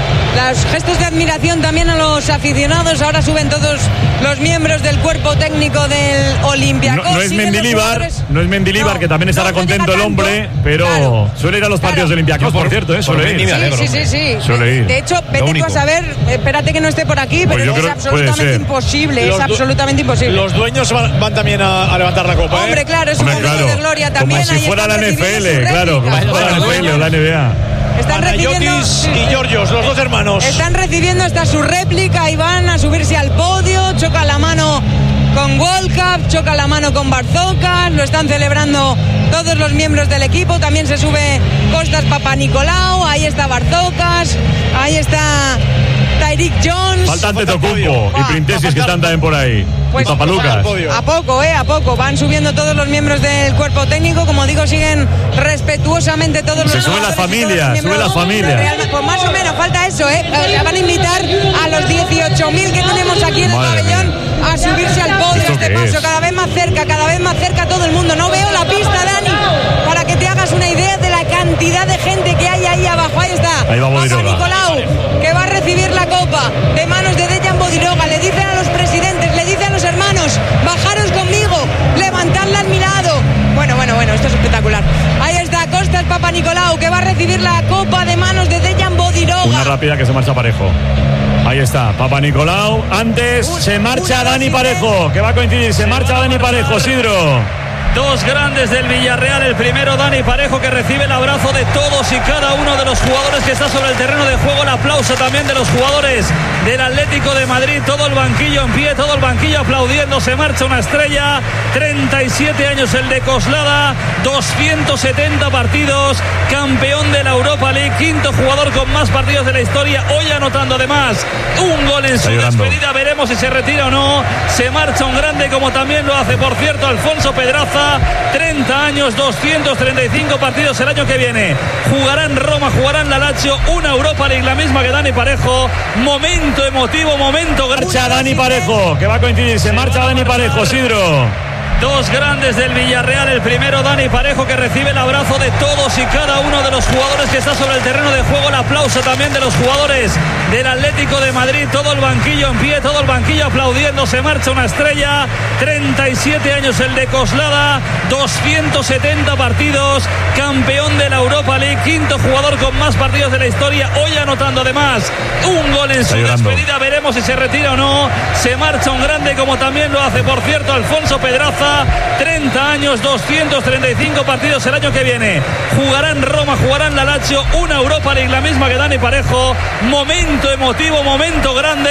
Los gestos de admiración también a los aficionados. Ahora suben todos los miembros del cuerpo técnico del Olympiacos. No, no es Mendilibar, no es Mendilibar, no, que también estará no contento el hombre, pero claro, suele ir a los partidos claro. del Olympiacos, por cierto, ¿eh? Suele ir. Sí, sí, sí, sí. Suele ir. De hecho, vete tú a saber, espérate que no esté por aquí, pero pues es absolutamente imposible, es absolutamente imposible. Los dueños van, van también a, a levantar la copa, ¿eh? Hombre, claro, es un momento claro. de gloria también. Como si fuera la N F L, claro, como si fuera la N F L o la N B A. Están recibiendo y Georgios, los dos hermanos. Están recibiendo hasta su réplica y van a subirse al podio. Choca la mano con World Cup, choca la mano con Barzokas. Lo están celebrando todos los miembros del equipo. También se sube Kostas Papanikolaou. Ahí está Barzokas. Ahí está Tyreek Jones. Falta Antetokounmpo y Printesis que están también por ahí. Pues, y Papalucas. A poco, eh, a poco. Van subiendo todos los miembros del cuerpo técnico. Como digo, siguen respetuosamente todos los. Se sube la familia, sube la familia. Pues más o menos, falta eso, eh. O sea, van a invitar a los dieciocho mil que tenemos aquí en el Madre pabellón mía. a subirse al podio este paso. Es? Cada vez más cerca, cada vez más cerca todo el mundo. No veo la pista, Dani, para que te hagas una idea de la cantidad de gente que hay ahí abajo. Ahí está. Ahí va Papanikolaou, que va a recibir la copa de manos de Dejan Bodiroga. Le dicen a los presidentes, le dicen a los hermanos, bajaros conmigo, levantadla al mi lado. Bueno, bueno, bueno, esto es espectacular. Ahí está Kostas Papanikolaou, que va a recibir la copa de manos de Dejan Bodiroga. Una rápida que se marcha Parejo. Ahí está, Papanikolaou. Antes un, se marcha Dani Parejo, que va a coincidir. Se marcha Dani Parejo, Sidro. Dos grandes del Villarreal. El primero, Dani Parejo, que recibe el abrazo de todos y cada uno de los jugadores que está sobre el terreno de juego. El aplauso también de los jugadores del Atlético de Madrid. Todo el banquillo en pie, todo el banquillo aplaudiendo. Se marcha una estrella. treinta y siete años el de Coslada. doscientos setenta partidos. Campeón de la Europa League. Quinto jugador con más partidos de la historia. Hoy anotando además un gol en su despedida. Veremos si se retira o no. Se marcha un grande, como también lo hace, por cierto, Alfonso Pedraza. treinta años, doscientos treinta y cinco partidos el año que viene. Jugará en Roma, jugará en la Lazio, una Europa League, la misma que Dani Parejo. Momento emotivo, momento. Marcha Dani Parejo, que va a coincidir. Se marcha Dani Parejo, Sidro. Dos grandes del Villarreal. El primero, Dani Parejo, que recibe el abrazo de todos y cada uno de los jugadores que está sobre el terreno de juego. El aplauso también de los jugadores del Atlético de Madrid. Todo el banquillo en pie, todo el banquillo aplaudiendo. Se marcha una estrella. treinta y siete años el de Coslada. doscientos setenta partidos. Campeón de la Europa League. Quinto jugador con más partidos de la historia. Hoy anotando además un gol en su despedida. Veremos si se retira o no. Se marcha un grande, como también lo hace, por cierto, Alfonso Pedraza. treinta años, doscientos treinta y cinco partidos el año que viene. Jugará en Roma, jugará en la Lazio, una Europa League, la misma que Dani Parejo. Momento emotivo, momento grande.